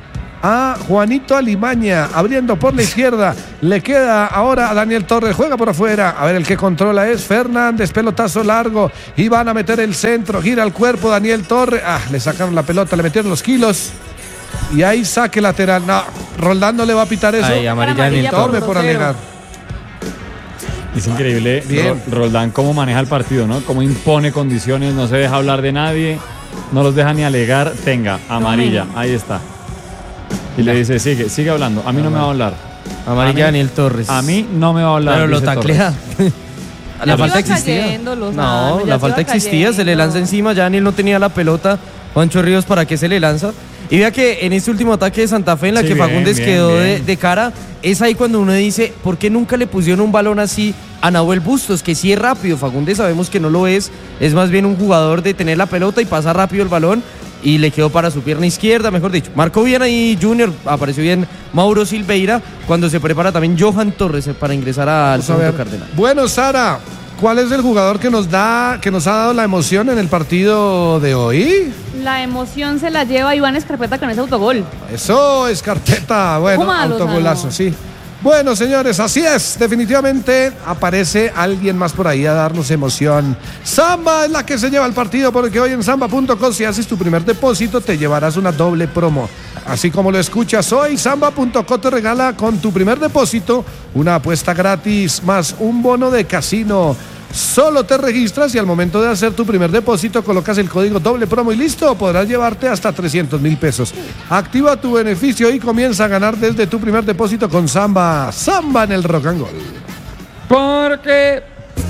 a Juanito Alimaña, abriendo por la izquierda, le queda ahora a Daniel Torres, juega por afuera, a ver, el que controla es Fernández, pelotazo largo, y van a meter el centro, gira el cuerpo Daniel Torres, le sacaron la pelota, le metieron los kilos, y ahí saque lateral, no, Roldán no le va a pitar eso, amarilla tome por alegar. Es increíble Roldán cómo maneja el partido, ¿no? Cómo impone condiciones, no se deja hablar de nadie, no los deja ni alegar, tenga, amarilla, ahí está. Y le dice, sigue hablando. A mí no me va a hablar. Amarilla Daniel Torres. A mí no me va a hablar. Pero lo taclea. La falta existía. No, la falta existía. Se le lanza encima. Ya Daniel no tenía la pelota. Juancho Ríos, ¿para qué se le lanza? Y vea que en este último ataque de Santa Fe, en la que Fagundes quedó de cara, es ahí cuando uno dice, ¿por qué nunca le pusieron un balón así a Nahuel Bustos? Que sí es rápido. Fagundes sabemos que no lo es más bien un jugador de tener la pelota y pasar rápido el balón. Y le quedó para su pierna izquierda, mejor dicho. Marcó bien ahí Junior, apareció bien Mauro Silveira, cuando se prepara también Johan Torres para ingresar al segundo Cardenal. Bueno, Sara, ¿cuál es el jugador que nos ha dado la emoción en el partido de hoy? La emoción se la lleva Iván Escarpeta con ese autogol. Eso, Escarpeta, bueno, autogolazo, sí. Bueno, señores, así es. Definitivamente aparece alguien más por ahí a darnos emoción. Samba es la que se lleva el partido, porque hoy en samba.co, si haces tu primer depósito, te llevarás una doble promo. Así como lo escuchas hoy, samba.co te regala con tu primer depósito una apuesta gratis más un bono de casino. Solo te registras y al momento de hacer tu primer depósito colocas el código doble promo y listo, podrás llevarte hasta 300,000 pesos. Activa tu beneficio y comienza a ganar desde tu primer depósito con Samba. Samba en el Rock and Roll. Porque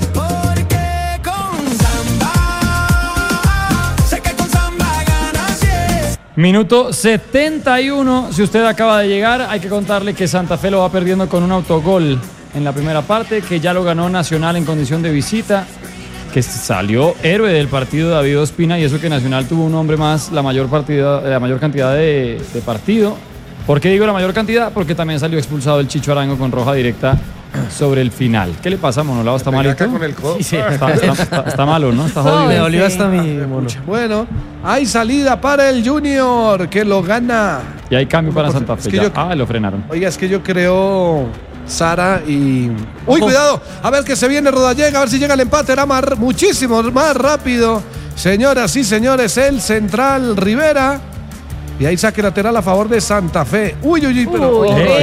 con Samba, sé que con Samba ganas, yes. Minuto 71, si usted acaba de llegar, hay que contarle que Santa Fe lo va perdiendo con un autogol en la primera parte, que ya lo ganó Nacional en condición de visita, que salió héroe del partido David Ospina, y eso que Nacional tuvo un hombre más, la mayor cantidad de partido. ¿Por qué digo la mayor cantidad? Porque también salió expulsado el Chicho Arango con roja directa sobre el final. ¿Qué le pasa, Monolao? ¿Está malito? Con el codo. Sí, está malo, ¿no? Está jodido. Me dolió hasta mi mono. Bueno, hay salida para el Junior, que lo gana. Y hay cambio para Santa Fe. Lo frenaron. Oiga, es que yo creo, Sara, y... ¡Uy, cuidado! A ver que se viene Rodallega, a ver si llega el empate. Era muchísimo más rápido. Señoras y señores, el central Rivera. Y ahí saque lateral a favor de Santa Fe. Uy, pero...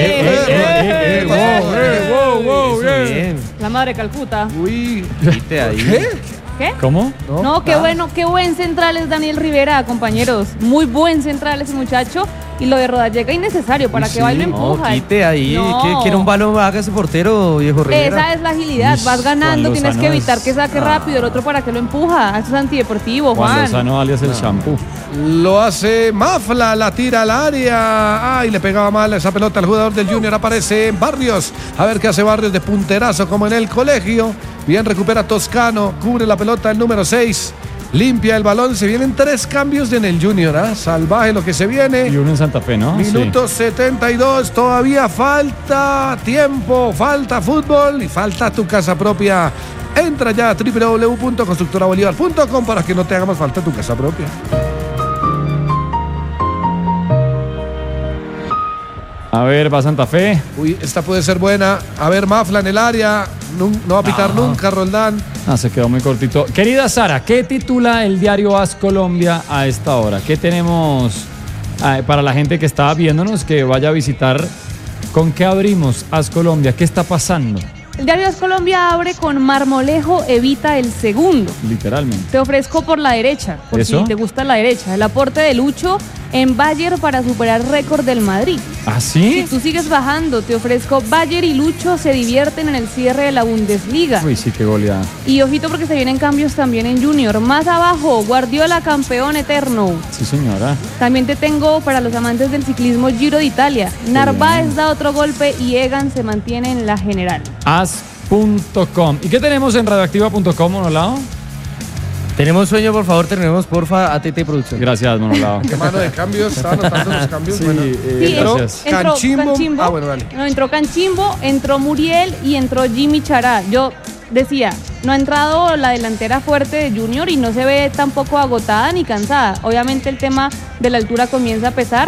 Bien. La madre Calcuta. Uy. ¿Qué? ¿Cómo? No, qué buen central es Daniel Rivera, compañeros. Muy buen central ese muchacho. Y lo de Rodallega innecesario, para que vaya y lo empuja. No, quite ahí. No. Quiere un balón, haga ese portero, viejo Rivera. Esa es la agilidad. Vas ganando, tienes que evitar que saque rápido. El otro para que lo empuja. Eso es antideportivo, Juan. Juan Lozano alias el shampoo. Lo hace Mafla, la tira al área. Ay, le pegaba mal esa pelota al jugador del Junior. Aparece Barrios. A ver qué hace Barrios de punterazo, como en el colegio. Bien, recupera Toscano. Cubre la pelota el número 6. Limpia el balón, se vienen 3 cambios en el Junior, salvaje lo que se viene. Y uno en Santa Fe, ¿no? Minuto 72, todavía falta tiempo, falta fútbol y falta tu casa propia. Entra ya a www.constructorabolivar.com para que no te haga más falta tu casa propia. A ver, va Santa Fe. Uy, esta puede ser buena. A ver, Mafla en el área. No va a pitar nunca, Roldán. Se quedó muy cortito. Querida Sara, ¿qué titula el diario AS Colombia a esta hora? ¿Qué tenemos para la gente que está viéndonos, que vaya a visitar? ¿Con qué abrimos AS Colombia? ¿Qué está pasando? El diario AS Colombia abre con Marmolejo evita el segundo. Literalmente. Te ofrezco por la derecha, por si te gusta la derecha. El aporte de Lucho en Bayer para superar récord del Madrid. ¿Ah, sí? Si tú sigues bajando, te ofrezco Bayer y Lucho se divierten en el cierre de la Bundesliga. Uy, sí, qué goleada. Y ojito porque se vienen cambios también en Junior. Más abajo, Guardiola campeón eterno. Sí, señora. También te tengo para los amantes del ciclismo Giro de Italia. Narváez da otro golpe y Egan se mantiene en la general. As.com. ¿Y qué tenemos en radioactiva.com, Monolao? Tenemos sueño, por favor, terminemos, porfa, ATT Producción. Gracias, Monolao. ¿Qué mano de cambios? ¿Estaba anotando los cambios? Sí, bueno. gracias. Entró Canchimbo. Bueno, dale. No, entró Canchimbo, entró Muriel y entró Jimmy Chará. Yo decía, no ha entrado la delantera fuerte de Junior y no se ve tampoco agotada ni cansada. Obviamente el tema de la altura comienza a pesar,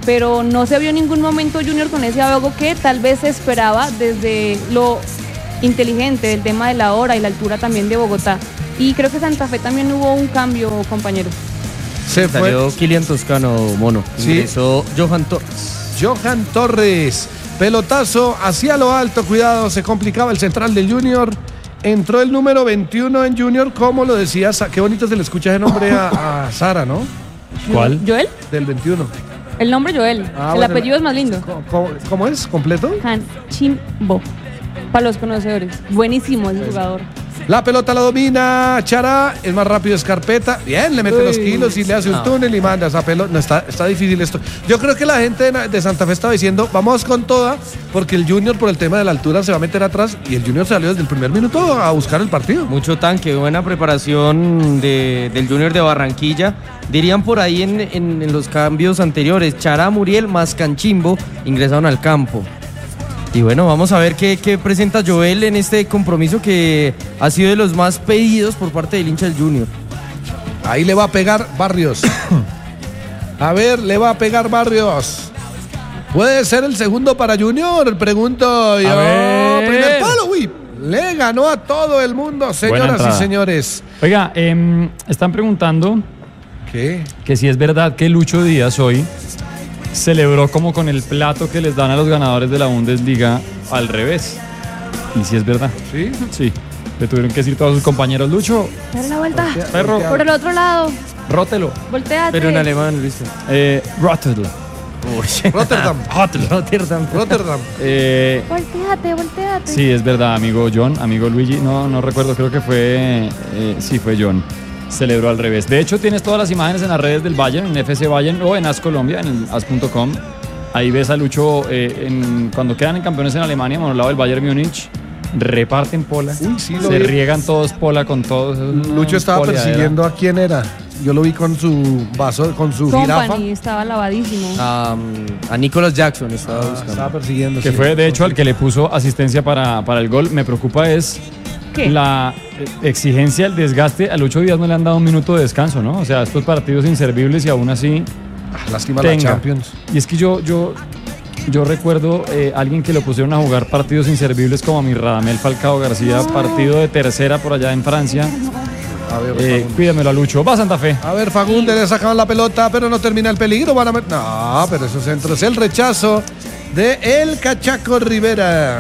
pero no se vio en ningún momento Junior con ese ahogo que tal vez se esperaba desde lo inteligente del tema de la hora y la altura también de Bogotá. Y creo que Santa Fe también hubo un cambio, compañero. Se salió Kilian Toscano, mono. Sí. Ingresó Johan Torres. Johan Torres, pelotazo hacia lo alto, cuidado, se complicaba el central del Junior. Entró el número 21 en Junior, como lo decía, qué bonito se le escucha ese nombre a Sara, ¿no? ¿Cuál? ¿Joel? Del 21. El nombre Joel. El bueno, apellido es más lindo. ¿Cómo es? ¿Completo? Han Chimbo. Para los conocedores. Buenísimo ese jugador. La pelota la domina Chará, es más rápido Escarpeta. Bien, le mete los kilos y le hace un túnel y manda esa pelota. No, está difícil esto. Yo creo que la gente de Santa Fe estaba diciendo, vamos con toda, porque el Junior por el tema de la altura se va a meter atrás y el Junior salió desde el primer minuto a buscar el partido. Mucho tanque, buena preparación del Junior de Barranquilla. Dirían por ahí en los cambios anteriores, Chará, Muriel más Canchimbo ingresaron al campo. Y bueno, vamos a ver qué presenta Joel en este compromiso que ha sido de los más pedidos por parte del hincha del Junior. Ahí le va a pegar Barrios. A ver, le va a pegar Barrios. ¿Puede ser el segundo para Junior? Pregunto yo. Primer palo, uy. Le ganó a todo el mundo, señoras y señores. Oiga, están preguntando ¿qué? Que si es verdad que Lucho Díaz hoy celebró como con el plato que les dan a los ganadores de la Bundesliga al revés. Y si es verdad. ¿Sí? Sí. Le tuvieron que decir todos sus compañeros, Lucho, Dale la vuelta. perro, Por el otro lado. rótelo. Volteate. Pero en alemán, Luis. Rótelo. Rotterdam. Rotterdam. Volteate. Sí, es verdad, amigo John, amigo Luigi. No recuerdo, creo que fue... sí, fue John. Celebró al revés. De hecho, tienes todas las imágenes en las redes del Bayern, en FC Bayern o en AS Colombia, en el as.com. Ahí ves a Lucho cuando quedan en campeones en Alemania, al lado del Bayern Múnich, reparten pola. Uy, sí, lo se vi. riegan todos pola con todos. Lucho estaba persiguiendo a quién era. Yo lo vi con su vaso, con su jirafa. Company estaba lavadísimo. A Nicholas Jackson estaba buscando. Estaba persiguiendo. Que sí. fue, de hecho, al que le puso asistencia para el gol. Me preocupa es ¿Qué? la exigencia, el desgaste. A Lucho Díaz no le han dado un minuto de descanso, ¿no? O sea, estos partidos inservibles y aún así... Lástima la Champions. Y es que yo recuerdo alguien que lo pusieron a jugar partidos inservibles como a mi Radamel Falcao García, partido de tercera por allá en Francia. A ver, Cuídamelo a Lucho. Va Santa Fe. A ver, Fagundes le sacaban la pelota, pero no termina el peligro. No, pero esos centros. El rechazo de el Cachaco Rivera.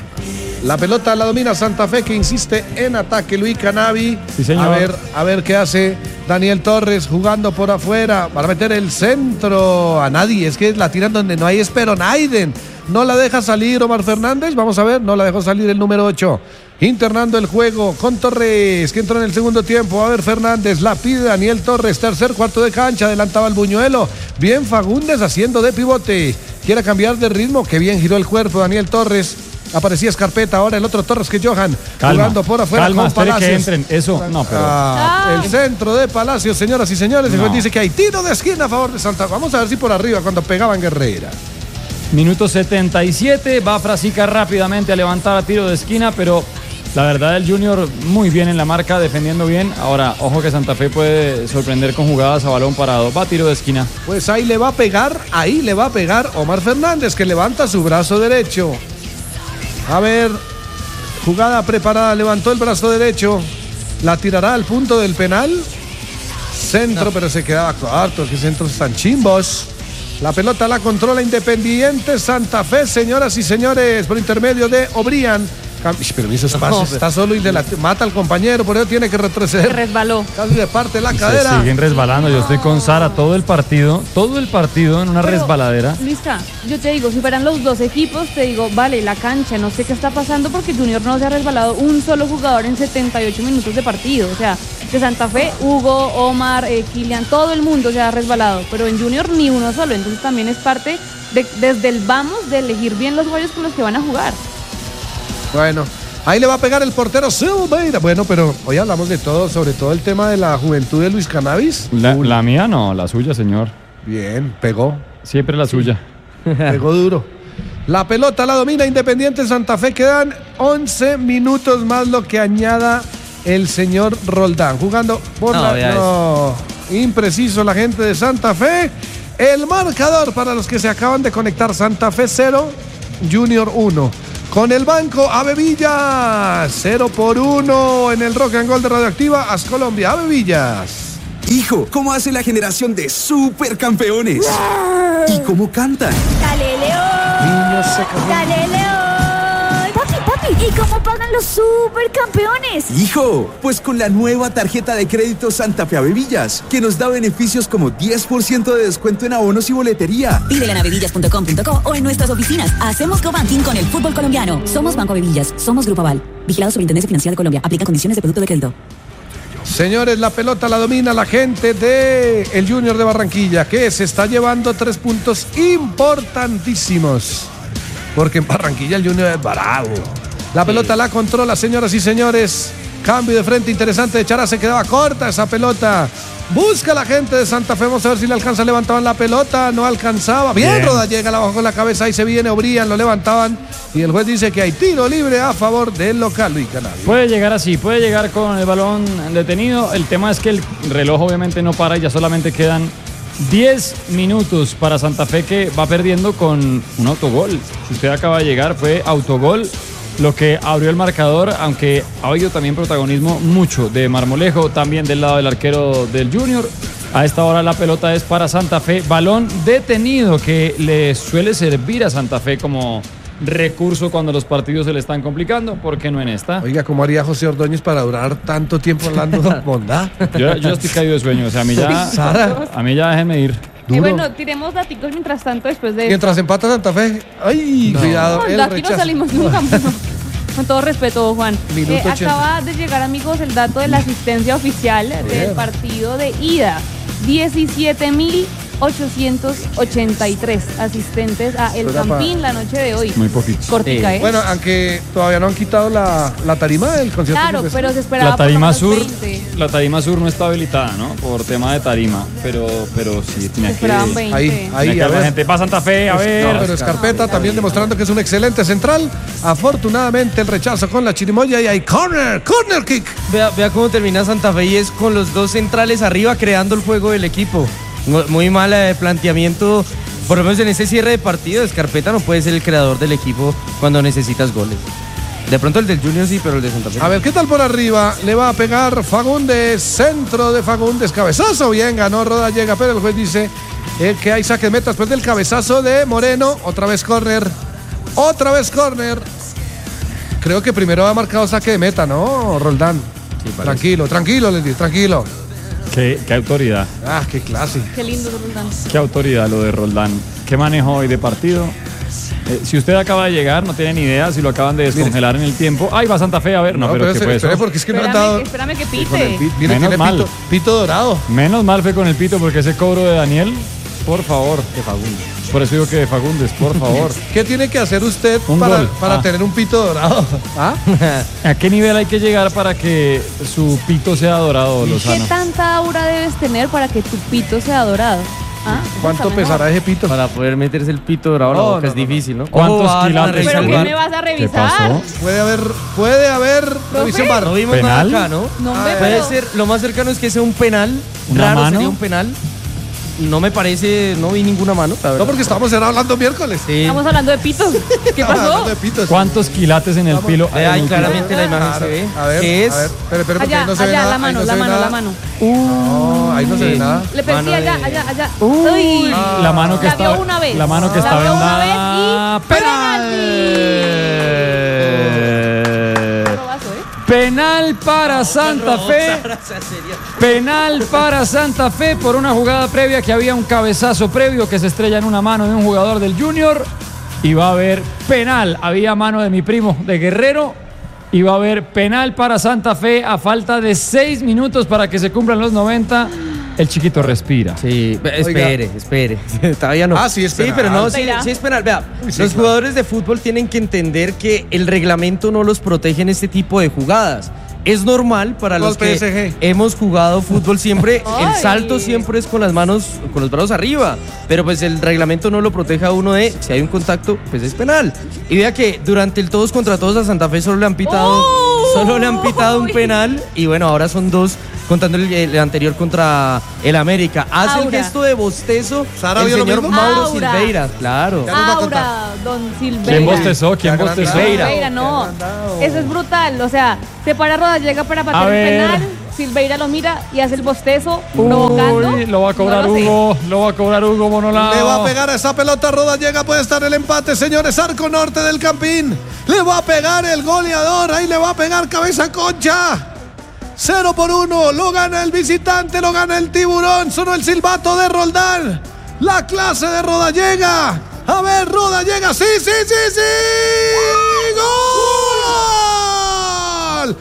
La pelota la domina Santa Fe, que insiste en ataque. Luis Canavi. Sí, señor. A ver qué hace Daniel Torres jugando por afuera para meter el centro a nadie. Es que la tiran donde no hay, es Naiden. No la deja salir Omar Fernández. Vamos a ver, no la dejó salir el número 8. Internando el juego con Torres, que entró en el segundo tiempo. A ver, Fernández la pide Daniel Torres. Tercer cuarto de cancha, adelantaba el Buñuelo. Bien Fagundes haciendo de pivote. Quiere cambiar de ritmo. Qué bien giró el cuerpo Daniel Torres. Aparecía Escarpeta, ahora el otro Torres que Johan. Jugando por afuera con Palacios. Que entren. Eso, no, pero... El centro de Palacios, señoras y señores. El juez dice que hay tiro de esquina a favor de Santa Fe. Vamos a ver si por arriba cuando pegaban Guerrera. Minuto 77, va Frasica rápidamente a levantar a tiro de esquina, pero la verdad el Junior muy bien en la marca, defendiendo bien. Ahora, ojo que Santa Fe puede sorprender con jugadas a balón parado. Va a tiro de esquina. Pues ahí le va a pegar Omar Fernández, que levanta su brazo derecho. A ver, jugada preparada, levantó el brazo derecho. La tirará al punto del penal. Centro, pero se quedaba corto, que centros están chimbos. La pelota la controla Independiente Santa Fe, señoras y señores, por intermedio de Obrian. Pero hizo espacio, está solo y mata al compañero, por eso tiene que retroceder. Se resbaló. Casi de parte la cadera. Se siguen resbalando, yo estoy con Sara todo el partido en una resbaladera. Luisca, yo te digo, si fueran los dos equipos, te digo, vale, la cancha, no sé qué está pasando porque Junior no se ha resbalado un solo jugador en 78 minutos de partido. O sea, de Santa Fe, Hugo, Omar, Kilian, todo el mundo se ha resbalado, pero en Junior ni uno solo. Entonces también es parte desde el vamos de elegir bien los jugadores con los que van a jugar. Bueno, ahí le va a pegar el portero Silveira. Bueno, pero hoy hablamos de todo, sobre todo el tema de la juventud de Luis Cannabis. La mía no, la suya, señor. Bien, pegó. Siempre la suya. Pegó duro. La pelota la domina Independiente Santa Fe. Quedan 11 minutos más lo que añada el señor Roldán. Jugando por impreciso la gente de Santa Fe. El marcador para los que se acaban de conectar: Santa Fe 0, Junior 1. Con el banco Ave Villas, 0-1 en el Rock and Gold de Radioactiva, AS Colombia. Ave Villas. Hijo, ¿cómo hace la generación de supercampeones? ¿Y cómo cantan? ¡Dale, León! Niños se ¡Dale, León! Papi, ¿y cómo pagan los supercampeones? Hijo, pues con la nueva tarjeta de crédito Santa Fe Ave Villas, que nos da beneficios como 10% de descuento en abonos y boletería. Pídela en avevillas.com.co o en nuestras oficinas. Hacemos cobanking con el fútbol colombiano. Somos Banco Avevillas, somos Grupo Aval. Vigilado Superintendencia Financiera de Colombia. Aplica condiciones de producto de crédito. Señores, la pelota la domina la gente de el Junior de Barranquilla, que se está llevando 3 puntos importantísimos. Porque en Barranquilla el Junior es bravo. La pelota la controla, señoras y señores. Cambio de frente interesante de Chará, se quedaba corta esa pelota. Busca la gente de Santa Fe, vamos a ver si le alcanza, levantaban la pelota, no alcanzaba. Bien. Rodallega la bajó con la cabeza, ahí se viene Obrían, lo levantaban. Y el juez dice que hay tiro libre a favor del local, Luis Canario. Puede llegar así, puede llegar con el balón detenido. El tema es que el reloj obviamente no para y ya solamente quedan 10 minutos para Santa Fe, que va perdiendo con un autogol. Si usted acaba de llegar, fue autogol lo que abrió el marcador, aunque ha habido también protagonismo mucho de Marmolejo, también del lado del arquero del Junior. A esta hora la pelota es para Santa Fe, balón detenido que le suele servir a Santa Fe como recurso cuando los partidos se le están complicando. ¿Por qué no en esta? Oiga, ¿cómo haría José Ordóñez para durar tanto tiempo hablando de bondad? Yo estoy caído de sueño, o sea, a mí ya déjeme ir. Bueno, tiremos daticos mientras tanto después de Mientras empata Santa Fe. ¡Ay, no. cuidado! No, de aquí no salimos nunca. Con todo respeto, Juan. Acaba de llegar, amigos, el dato de la asistencia oficial del partido de ida. 17.883 asistentes a El Campín la noche de hoy. Muy poquito. Cortica, ¿eh? Bueno, aunque todavía no han quitado la tarima del concierto. Claro, pero se esperaba la tarima por lo sur, menos 20. la tarima sur no está habilitada, ¿no? Por tema de tarima, pero sí tenía que... Esperaban 20. Ahí, a ver. La gente va a Santa Fe, a ver. No, pero Escarpeta también demostrando que es un excelente central. Afortunadamente el rechazo con la chirimoya y hay corner kick. Vea cómo termina Santa Fe y es con los dos centrales arriba creando el juego del equipo. Muy mal planteamiento, por lo menos en ese cierre de partido. Escarpeta no puede ser el creador del equipo cuando necesitas goles. De pronto el del Junior sí, pero el de Santa Fe. A ver, ¿qué tal por arriba? Le va a pegar Fagundes, centro de Fagundes, cabezazo, bien, ganó Rodallega, pero el juez dice que hay saque de meta después del cabezazo de Moreno. Otra vez córner. Creo que primero ha marcado saque de meta, ¿no, Roldán? Sí, tranquilo, les digo, tranquilo. Qué autoridad. Ah, qué clase. Qué lindo, Roldán. Qué autoridad lo de Roldán. Qué manejo hoy de partido. Si usted acaba de llegar, no tiene ni idea si lo acaban de descongelar en el tiempo. ¡Ay, va Santa Fe! A ver, no, pero ¿qué fue eso? Porque es que no han dado... Espérame que pite. Mire, tiene pito dorado. Menos mal fue con el pito, porque ese cobro de Daniel, por favor. De Fagundes. Por eso digo que de Fagundes, por favor. ¿Qué tiene que hacer usted para tener un pito dorado? ¿Ah? ¿A qué nivel hay que llegar para que su pito sea dorado, Lozano? ¿Qué tanta aura debes tener para que tu pito sea dorado? ¿Ah? ¿Cuánto pesará ese pito? Para poder meterse el pito dorado a la boca es difícil, ¿no? ¿Cuántos quilates? ¿Pero qué me vas a revisar? ¿Qué pasó? Puede haber revisión bar. No vimos ¿Penal? nada acá, ¿no? Puede pero... ser, lo más cercano es que sea un penal. ¿Una Raro mano? Sería un penal. No me parece, no vi ninguna mano. No, porque estamos hablando miércoles. Sí. Estamos hablando de pitos. ¿Qué pasó? ¿Cuántos quilates en el pilo? Ahí claramente la imagen se ve. A ver, ¿Qué es? A ver, pero Allá, no se ve nada. la mano. No, ahí no se ve nada. Le perdí allá. Uy, la mano que la está. vio una vez. La mano que La está vio una vendada. vez y Penal para Santa Fe. Penal para Santa Fe por una jugada previa, que había un cabezazo previo que se estrella en una mano de un jugador del Junior. Y va a haber penal. Había mano de mi primo de Guerrero. Y va a haber penal para Santa Fe a falta de 6 minutos para que se cumplan los 90. El chiquito respira. Sí, espere. Todavía no. Sí, es penal. Sí, pero no, sí es penal. Vea, los jugadores de fútbol tienen que entender que el reglamento no los protege en este tipo de jugadas. Es normal para los que hemos jugado fútbol siempre, el salto siempre es con las manos, con los brazos arriba, pero pues el reglamento no lo protege a uno de, si hay un contacto, pues es penal. Y vea que durante el todos contra todos a Santa Fe solo le han pitado Solo le han pitado un penal y bueno, ahora son 2, contando el anterior contra el América. Hace el gesto de bostezo el señor Mauro Silveira. Claro. Aura, don Silveira. ¿Quién bostezó? ¿Quién bostezó? Silveira, no. Eso es brutal. O sea, se para Rodallega para patear el penal. Silveira lo mira y hace el bostezo, provocando. Lo va a cobrar Hugo, Monolao. Le va a pegar a esa pelota, Rodallega, puede estar el empate, señores. Arco norte del Campín. Le va a pegar el goleador, ahí le va a pegar cabeza Concha. 0-1, lo gana el visitante, lo gana el Tiburón. Sonó el silbato de Roldán. La clase de Rodallega. A ver, Rodallega, sí. ¡Gol!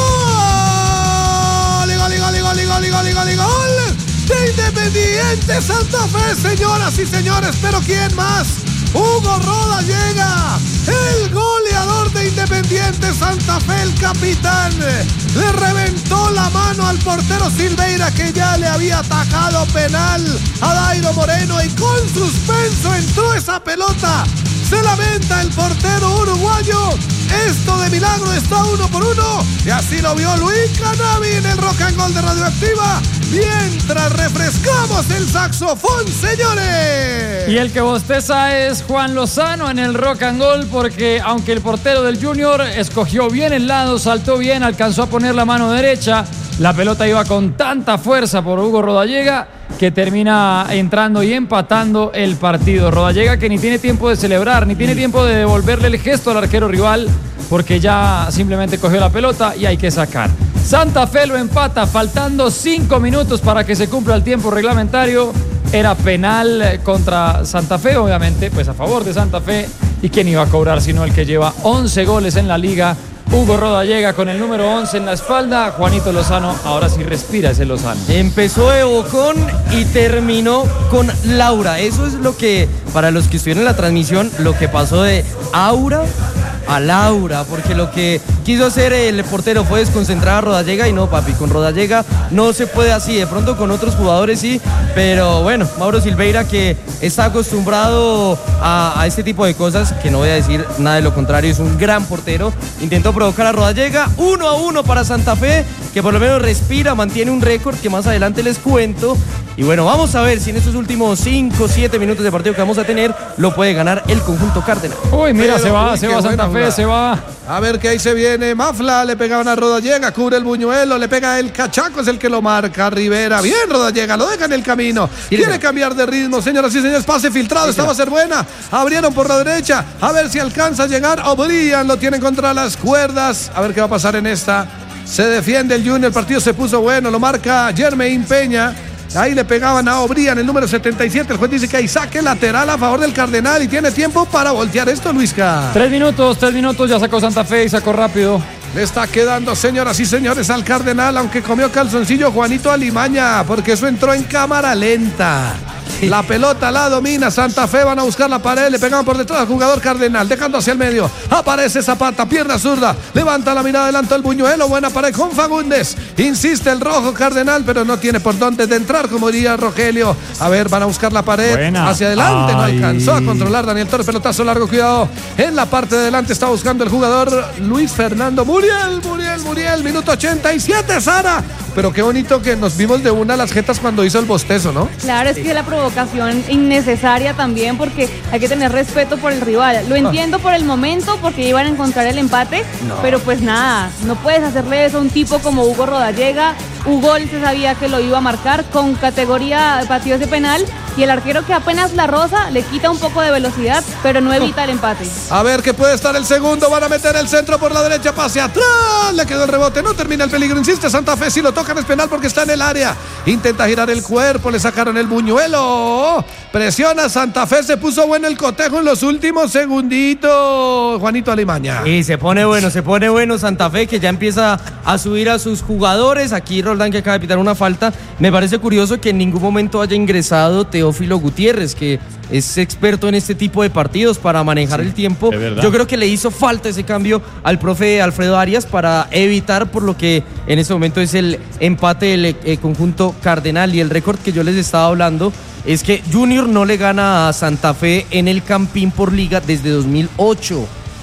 ¡Gol! De Independiente Santa Fe, señoras y señores. Pero ¿quién más? Hugo Rodallega, el goleador de Independiente Santa Fe, el capitán. Le reventó la mano al portero Silveira, que ya le había atajado penal a Dairo Moreno, y con suspenso entró esa pelota. Se lamenta el portero uruguayo. Esto de milagro está 1-1. Y así lo vio Luis Canavi en el Rock and Roll de Radioactiva. Mientras refrescamos el saxofón, señores. Y el que bosteza es Juan Lozano en el Rock and Roll, porque aunque el portero del Junior escogió bien el lado, saltó bien, alcanzó a poner la mano derecha, la pelota iba con tanta fuerza por Hugo Rodallega que termina entrando y empatando el partido. Rodallega, que ni tiene tiempo de celebrar, ni tiene tiempo de devolverle el gesto al arquero rival, porque ya simplemente cogió la pelota y hay que sacar. Santa Fe lo empata faltando 5 minutos para que se cumpla el tiempo reglamentario. Era penal contra Santa Fe, obviamente, pues a favor de Santa Fe. ¿Y quién iba a cobrar sino el que lleva 11 goles en la liga? Hugo Rodallega con el número 11 en la espalda. Juanito Lozano, ahora sí respira ese Lozano. Empezó de bocón y terminó con Laura. Eso es lo que, para los que estuvieron en la transmisión, lo que pasó de Aura a Laura, porque lo que quiso hacer el portero fue desconcentrar a Rodallega, y no, papi, con Rodallega no se puede así. De pronto con otros jugadores sí, pero bueno, Mauro Silveira, que está acostumbrado a este tipo de cosas, que no voy a decir nada de lo contrario, es un gran portero, intentó provocar a Rodallega. 1-1 para Santa Fe, que por lo menos respira, mantiene un récord que más adelante les cuento. Y bueno, vamos a ver si en estos últimos 5-7 minutos de partido que vamos a tener lo puede ganar el conjunto Cardenal. Uy, mira, se va Santa Fe, se va. A ver que ahí se viene Mafla, le pegaban a Rodallega, cubre el buñuelo, le pega el Cachaco, es el que lo marca. Rivera, bien Rodallega, lo deja en el camino. Quiere cambiar de ritmo, señoras y señores, pase filtrado, esta va a ser buena. Abrieron por la derecha, a ver si alcanza a llegar. Obrian lo tienen contra las cuerdas. A ver qué va a pasar en esta. Se defiende el Junior, el partido se puso bueno, lo marca Jermaine Peña. Ahí le pegaban a Obrian, el número 77. El juez dice que hay saque lateral a favor del Cardenal y tiene tiempo para voltear esto, Luisca. 3 minutos, ya sacó Santa Fe y sacó rápido. Le está quedando, señoras y señores, al Cardenal, aunque comió calzoncillo Juanito Alimaña, porque eso entró en cámara lenta. La pelota la domina Santa Fe, van a buscar la pared, le pegan por detrás al jugador Cardenal, dejando hacia el medio, aparece Zapata, pierna zurda, levanta la mirada, adelanta el buñuelo, buena pared con Fagundes, insiste el rojo Cardenal, pero no tiene por dónde de entrar, como diría Rogelio. A ver, van a buscar la pared, buena. Hacia adelante, no alcanzó a controlar Daniel Torres, pelotazo largo, cuidado, en la parte de adelante está buscando el jugador Luis Fernando Muriel, minuto 87, Sara. Pero qué bonito que nos vimos de una las jetas cuando hizo el bostezo, ¿no? Claro, es que la provocación innecesaria también, porque hay que tener respeto por el rival. Lo entiendo por el momento, porque iban a encontrar el empate, pero pues nada, no puedes hacerle eso a un tipo como Hugo Rodallega. Hugo se sabía que lo iba a marcar con categoría de partidos de penal, y el arquero, que apenas la roza, le quita un poco de velocidad, pero no evita el empate. A ver que puede estar el segundo, van a meter el centro por la derecha, pase atrás, le quedó el rebote, no termina el peligro, insiste Santa Fe, si lo tocan es penal porque está en el área, intenta girar el cuerpo, le sacaron el buñuelo, presiona Santa Fe, se puso bueno el cotejo en los últimos segunditos, Juanito Alimaña. Y se pone bueno Santa Fe, que ya empieza a subir a sus jugadores. Aquí Roldán, que acaba de pitar una falta. Me parece curioso que en ningún momento haya ingresado Teófilo Gutiérrez, que es experto en este tipo de partidos para manejar el tiempo. Yo creo que le hizo falta ese cambio al profe Alfredo Arias para evitar por lo que en este momento es el empate del conjunto Cardenal. Y el récord que yo les estaba hablando es que Junior no le gana a Santa Fe en el Campín por liga desde 2008.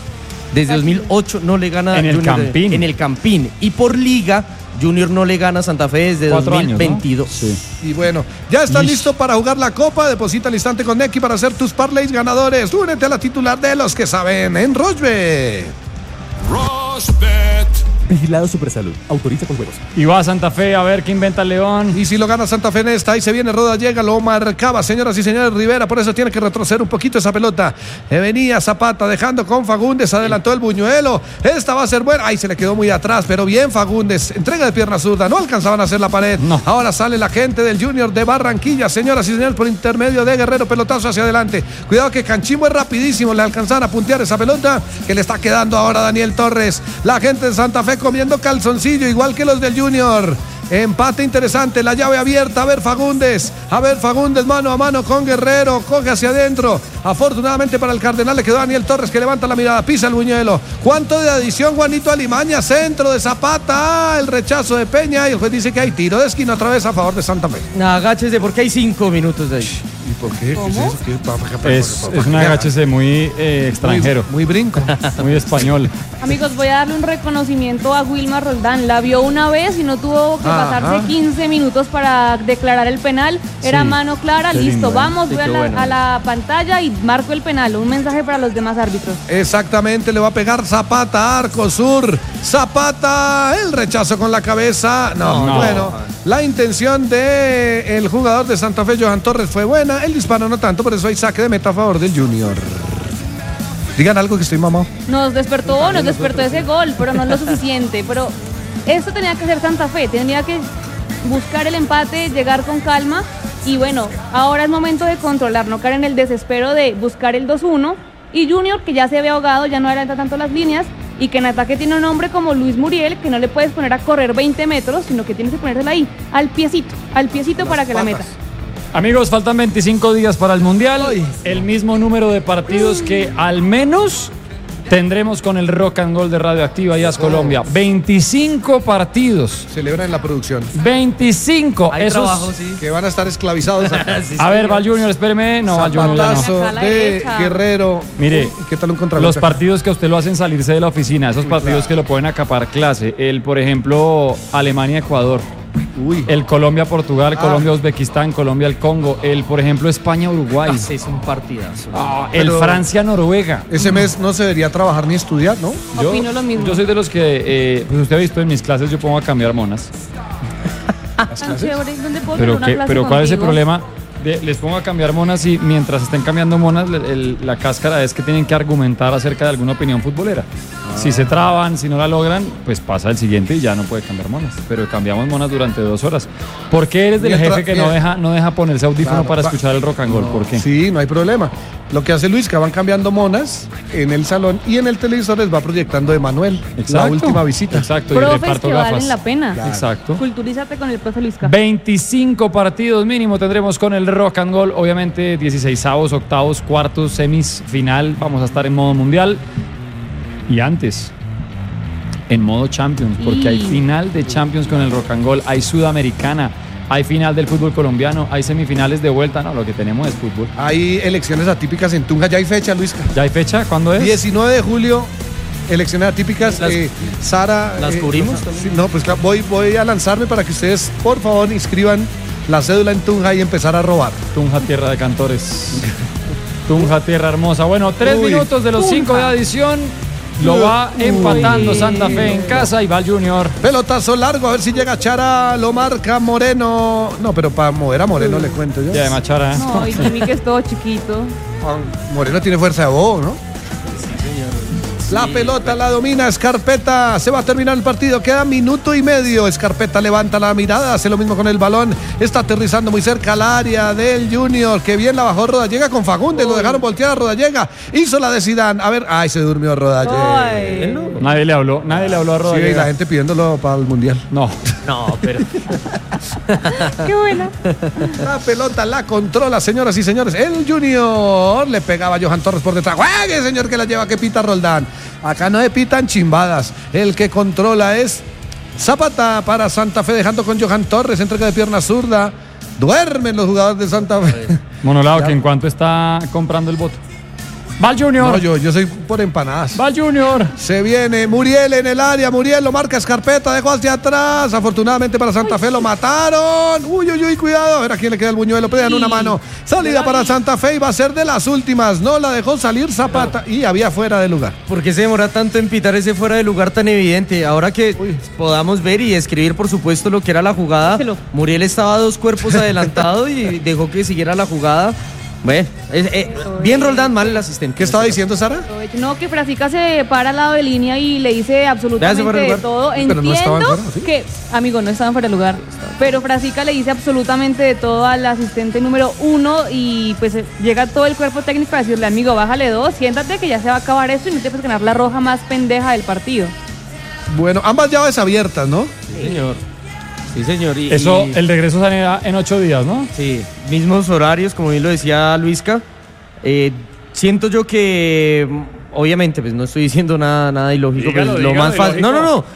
Desde 2008 no le gana en el Junior Campín. En el Campín. Y por liga, Junior no le gana a Santa Fe desde 2022. Años, ¿no? Sí. Y bueno, ya estás listo para jugar la Copa. Deposita al instante con Nequi para hacer tus parlays ganadores. Únete a la titular de los que saben en Rochbet. Rochbet. Vigilado Supersalud. Autoriza con juegos. Y va a Santa Fe a ver qué inventa el León. Y si lo gana Santa Fe en esta, ahí se viene Rodallega, lo marcaba, señoras y señores, Rivera, por eso tiene que retroceder un poquito esa pelota. Venía Zapata dejando con Fagundes, adelantó el Buñuelo. Esta va a ser buena. Ahí se le quedó muy atrás, pero bien Fagundes. Entrega de pierna zurda, no alcanzaban a hacer la pared. No. Ahora sale la gente del Junior de Barranquilla, señoras y señores, por intermedio de Guerrero, pelotazo hacia adelante. Cuidado que Canchimbo es rapidísimo, le alcanzan a puntear esa pelota que le está quedando ahora a Daniel Torres. La gente de Santa Fe comiendo calzoncillo, igual que los del Junior. Empate interesante, la llave abierta. A ver Fagundes mano a mano con Guerrero, coge hacia adentro. Afortunadamente para el Cardenal le quedó Daniel Torres, que levanta la mirada, pisa el Buñuelo. ¿Cuánto de adición Juanito Alimaña? Centro de Zapata, el rechazo de Peña y el juez dice que hay tiro de esquina otra vez a favor de Santa Fe. Agáchese porque hay 5 minutos de ahí. ¿Y por qué? ¿Cómo? Es un agáchese muy extranjero. Muy brinco. Muy español. Amigos, voy a darle un reconocimiento a Wilmar Roldán. La vio una vez y no tuvo que pasarse 15 minutos para declarar el penal. Era mano clara, listo, lindo, vamos, Sí, voy a la pantalla y marco el penal. Un mensaje para los demás árbitros. Exactamente, le va a pegar Zapata, arco sur. Zapata, el rechazo con la cabeza. No. Bueno, la intención del jugador de Santa Fe, Johan Torres, fue buena. El disparo no tanto, por eso hay saque de meta a favor del Junior. Digan algo que estoy mamado. Nos despertó ese gol, pero no es lo suficiente. Pero esto tenía que ser Santa Fe, tenía que buscar el empate, llegar con calma. Y bueno, ahora es momento de controlar, no caer en el desespero de buscar el 2-1. Y Junior, que ya se había ahogado, ya no adelanta tanto las líneas. Y que en ataque tiene un hombre como Luis Muriel, que no le puedes poner a correr 20 metros, sino que tienes que ponérsela ahí, al piecito para que la meta. Amigos, faltan 25 días para el Mundial. El mismo número de partidos que al menos tendremos con el Rock and Roll de Radioactiva y AS Colombia. 25 partidos. Celebran en la producción. 25. Hay Esos trabajo, sí. Que van a estar esclavizados acá. A ver, Val Junior, espéreme. No, Val Junior ya no. Zapatazo de Guerrero. Mire, ¿qué tal un contragolpe? Los partidos que a usted lo hacen salirse de la oficina, esos partidos que lo pueden acapar clase. Por ejemplo, Alemania-Ecuador. El Colombia-Portugal, Colombia-Uzbekistán, Colombia-el-Congo. Por ejemplo, España-Uruguay. Es un partidazo. El Francia-Noruega. Ese mes no se debería trabajar ni estudiar, ¿no? Opino lo mismo. Yo soy de los que, pues usted ha visto en mis clases, yo pongo a cambiar monas. Tan chévere, ¿dónde puedo tener una clase Pero ¿cuál es el contigo? problema? Les pongo a cambiar monas y mientras estén cambiando monas, la cáscara es que tienen que argumentar acerca de alguna opinión futbolera. Si se traban, si no la logran, pues pasa el siguiente y ya no puede cambiar monas. Pero cambiamos monas durante 2 horas. ¿Por qué eres del jefe que no deja ponerse audífono para escuchar el rock and roll? ¿Por qué? Sí, no hay problema. Lo que hace Luis, que van cambiando monas en el salón y en el televisor les va proyectando Emanuel, la última visita. Exacto, y Profes reparto que gafas. valen la pena. Claro. Exacto. Culturízate con el profe Luisca. 25 partidos mínimo tendremos con el Rock and Roll. Obviamente 16avos, octavos, cuartos, semis, final. Vamos a estar en modo mundial. Y antes, en modo Champions, porque hay final de Champions con el Rock and Roll. Hay Sudamericana, hay final del fútbol colombiano, hay semifinales de vuelta. No, lo que tenemos es fútbol. Hay elecciones atípicas en Tunja, ya hay fecha, Luis. ¿Ya hay fecha? ¿Cuándo es? 19 de julio, elecciones atípicas. Sara. ¿Las cubrimos sí, no, pues claro, voy a lanzarme para que ustedes, por favor, inscriban la cédula en Tunja y empezar a robar. Tunja, tierra de cantores. Tunja, tierra hermosa. Bueno, 3 minutos de los 5 de adición. Lo va empatando Santa Fe en casa y va Junior. Pelotazo largo, a ver si llega Chara, lo marca Moreno. No, pero para mover a Moreno le cuento yo. Ya de Machara. No, y Jimmy que es todo chiquito. Moreno tiene fuerza de bobo, ¿no? La pelota la domina Escarpeta. Se va a terminar el partido. Queda minuto y medio. Escarpeta levanta la mirada. Hace lo mismo con el balón. Está aterrizando muy cerca al área del Junior. Que bien la bajó Rodallega con Fagundes. Lo dejaron voltear a Rodallega. Hizo la de Zidane. A ver. Ay, se durmió Rodallega. Nadie le habló a Rodallega. Sí, y la gente pidiéndolo para el Mundial. No, pero. Qué buena. La pelota la controla, señoras y señores. El Junior le pegaba a Johan Torres por detrás. ¡Juegue, señor, que la lleva, que pita Roldán! Acá no se pitan chimbadas. El que controla es Zapata para Santa Fe, dejando con Johan Torres. Entrega de pierna zurda. Duermen los jugadores de Santa Fe. Monolao, que en cuanto está comprando el voto. Va el Junior. No, yo soy por empanadas. Va el Junior. Se viene Muriel en el área. Muriel lo marca Escarpeta, dejó hacia atrás. Afortunadamente para Santa Fe lo mataron. Uy, cuidado. A ver a quién le queda el buñuelo. Pegan una mano. Salida para Santa Fe y va a ser de las últimas. No la dejó salir Zapata y había fuera de lugar. ¿Por qué se demora tanto en pitar ese fuera de lugar tan evidente? Ahora que podamos ver y escribir, por supuesto, lo que era la jugada. Muriel estaba 2 cuerpos adelantado y dejó que siguiera la jugada. Bueno, bien Roldán, mal el asistente. ¿Qué estaba diciendo, Sara? No, que Frasica se para al lado de línea y le dice absolutamente de todo. Pero Entiendo no fuera, ¿sí? que, amigo, no estaban fuera de lugar. Pero Frasica le dice absolutamente de todo al asistente número 1 y pues llega todo el cuerpo técnico a decirle, amigo, bájale 2, siéntate que ya se va a acabar esto y no te puedes ganar la roja más pendeja del partido. Bueno, ambas llaves abiertas, ¿no? Sí, señor. Sí, señor. El regreso sale en 8 días, ¿no? Sí, mismos horarios, como bien lo decía Luisca. Siento yo que, obviamente, pues no estoy diciendo nada ilógico. Dígalo, pues, lo más fácil. No.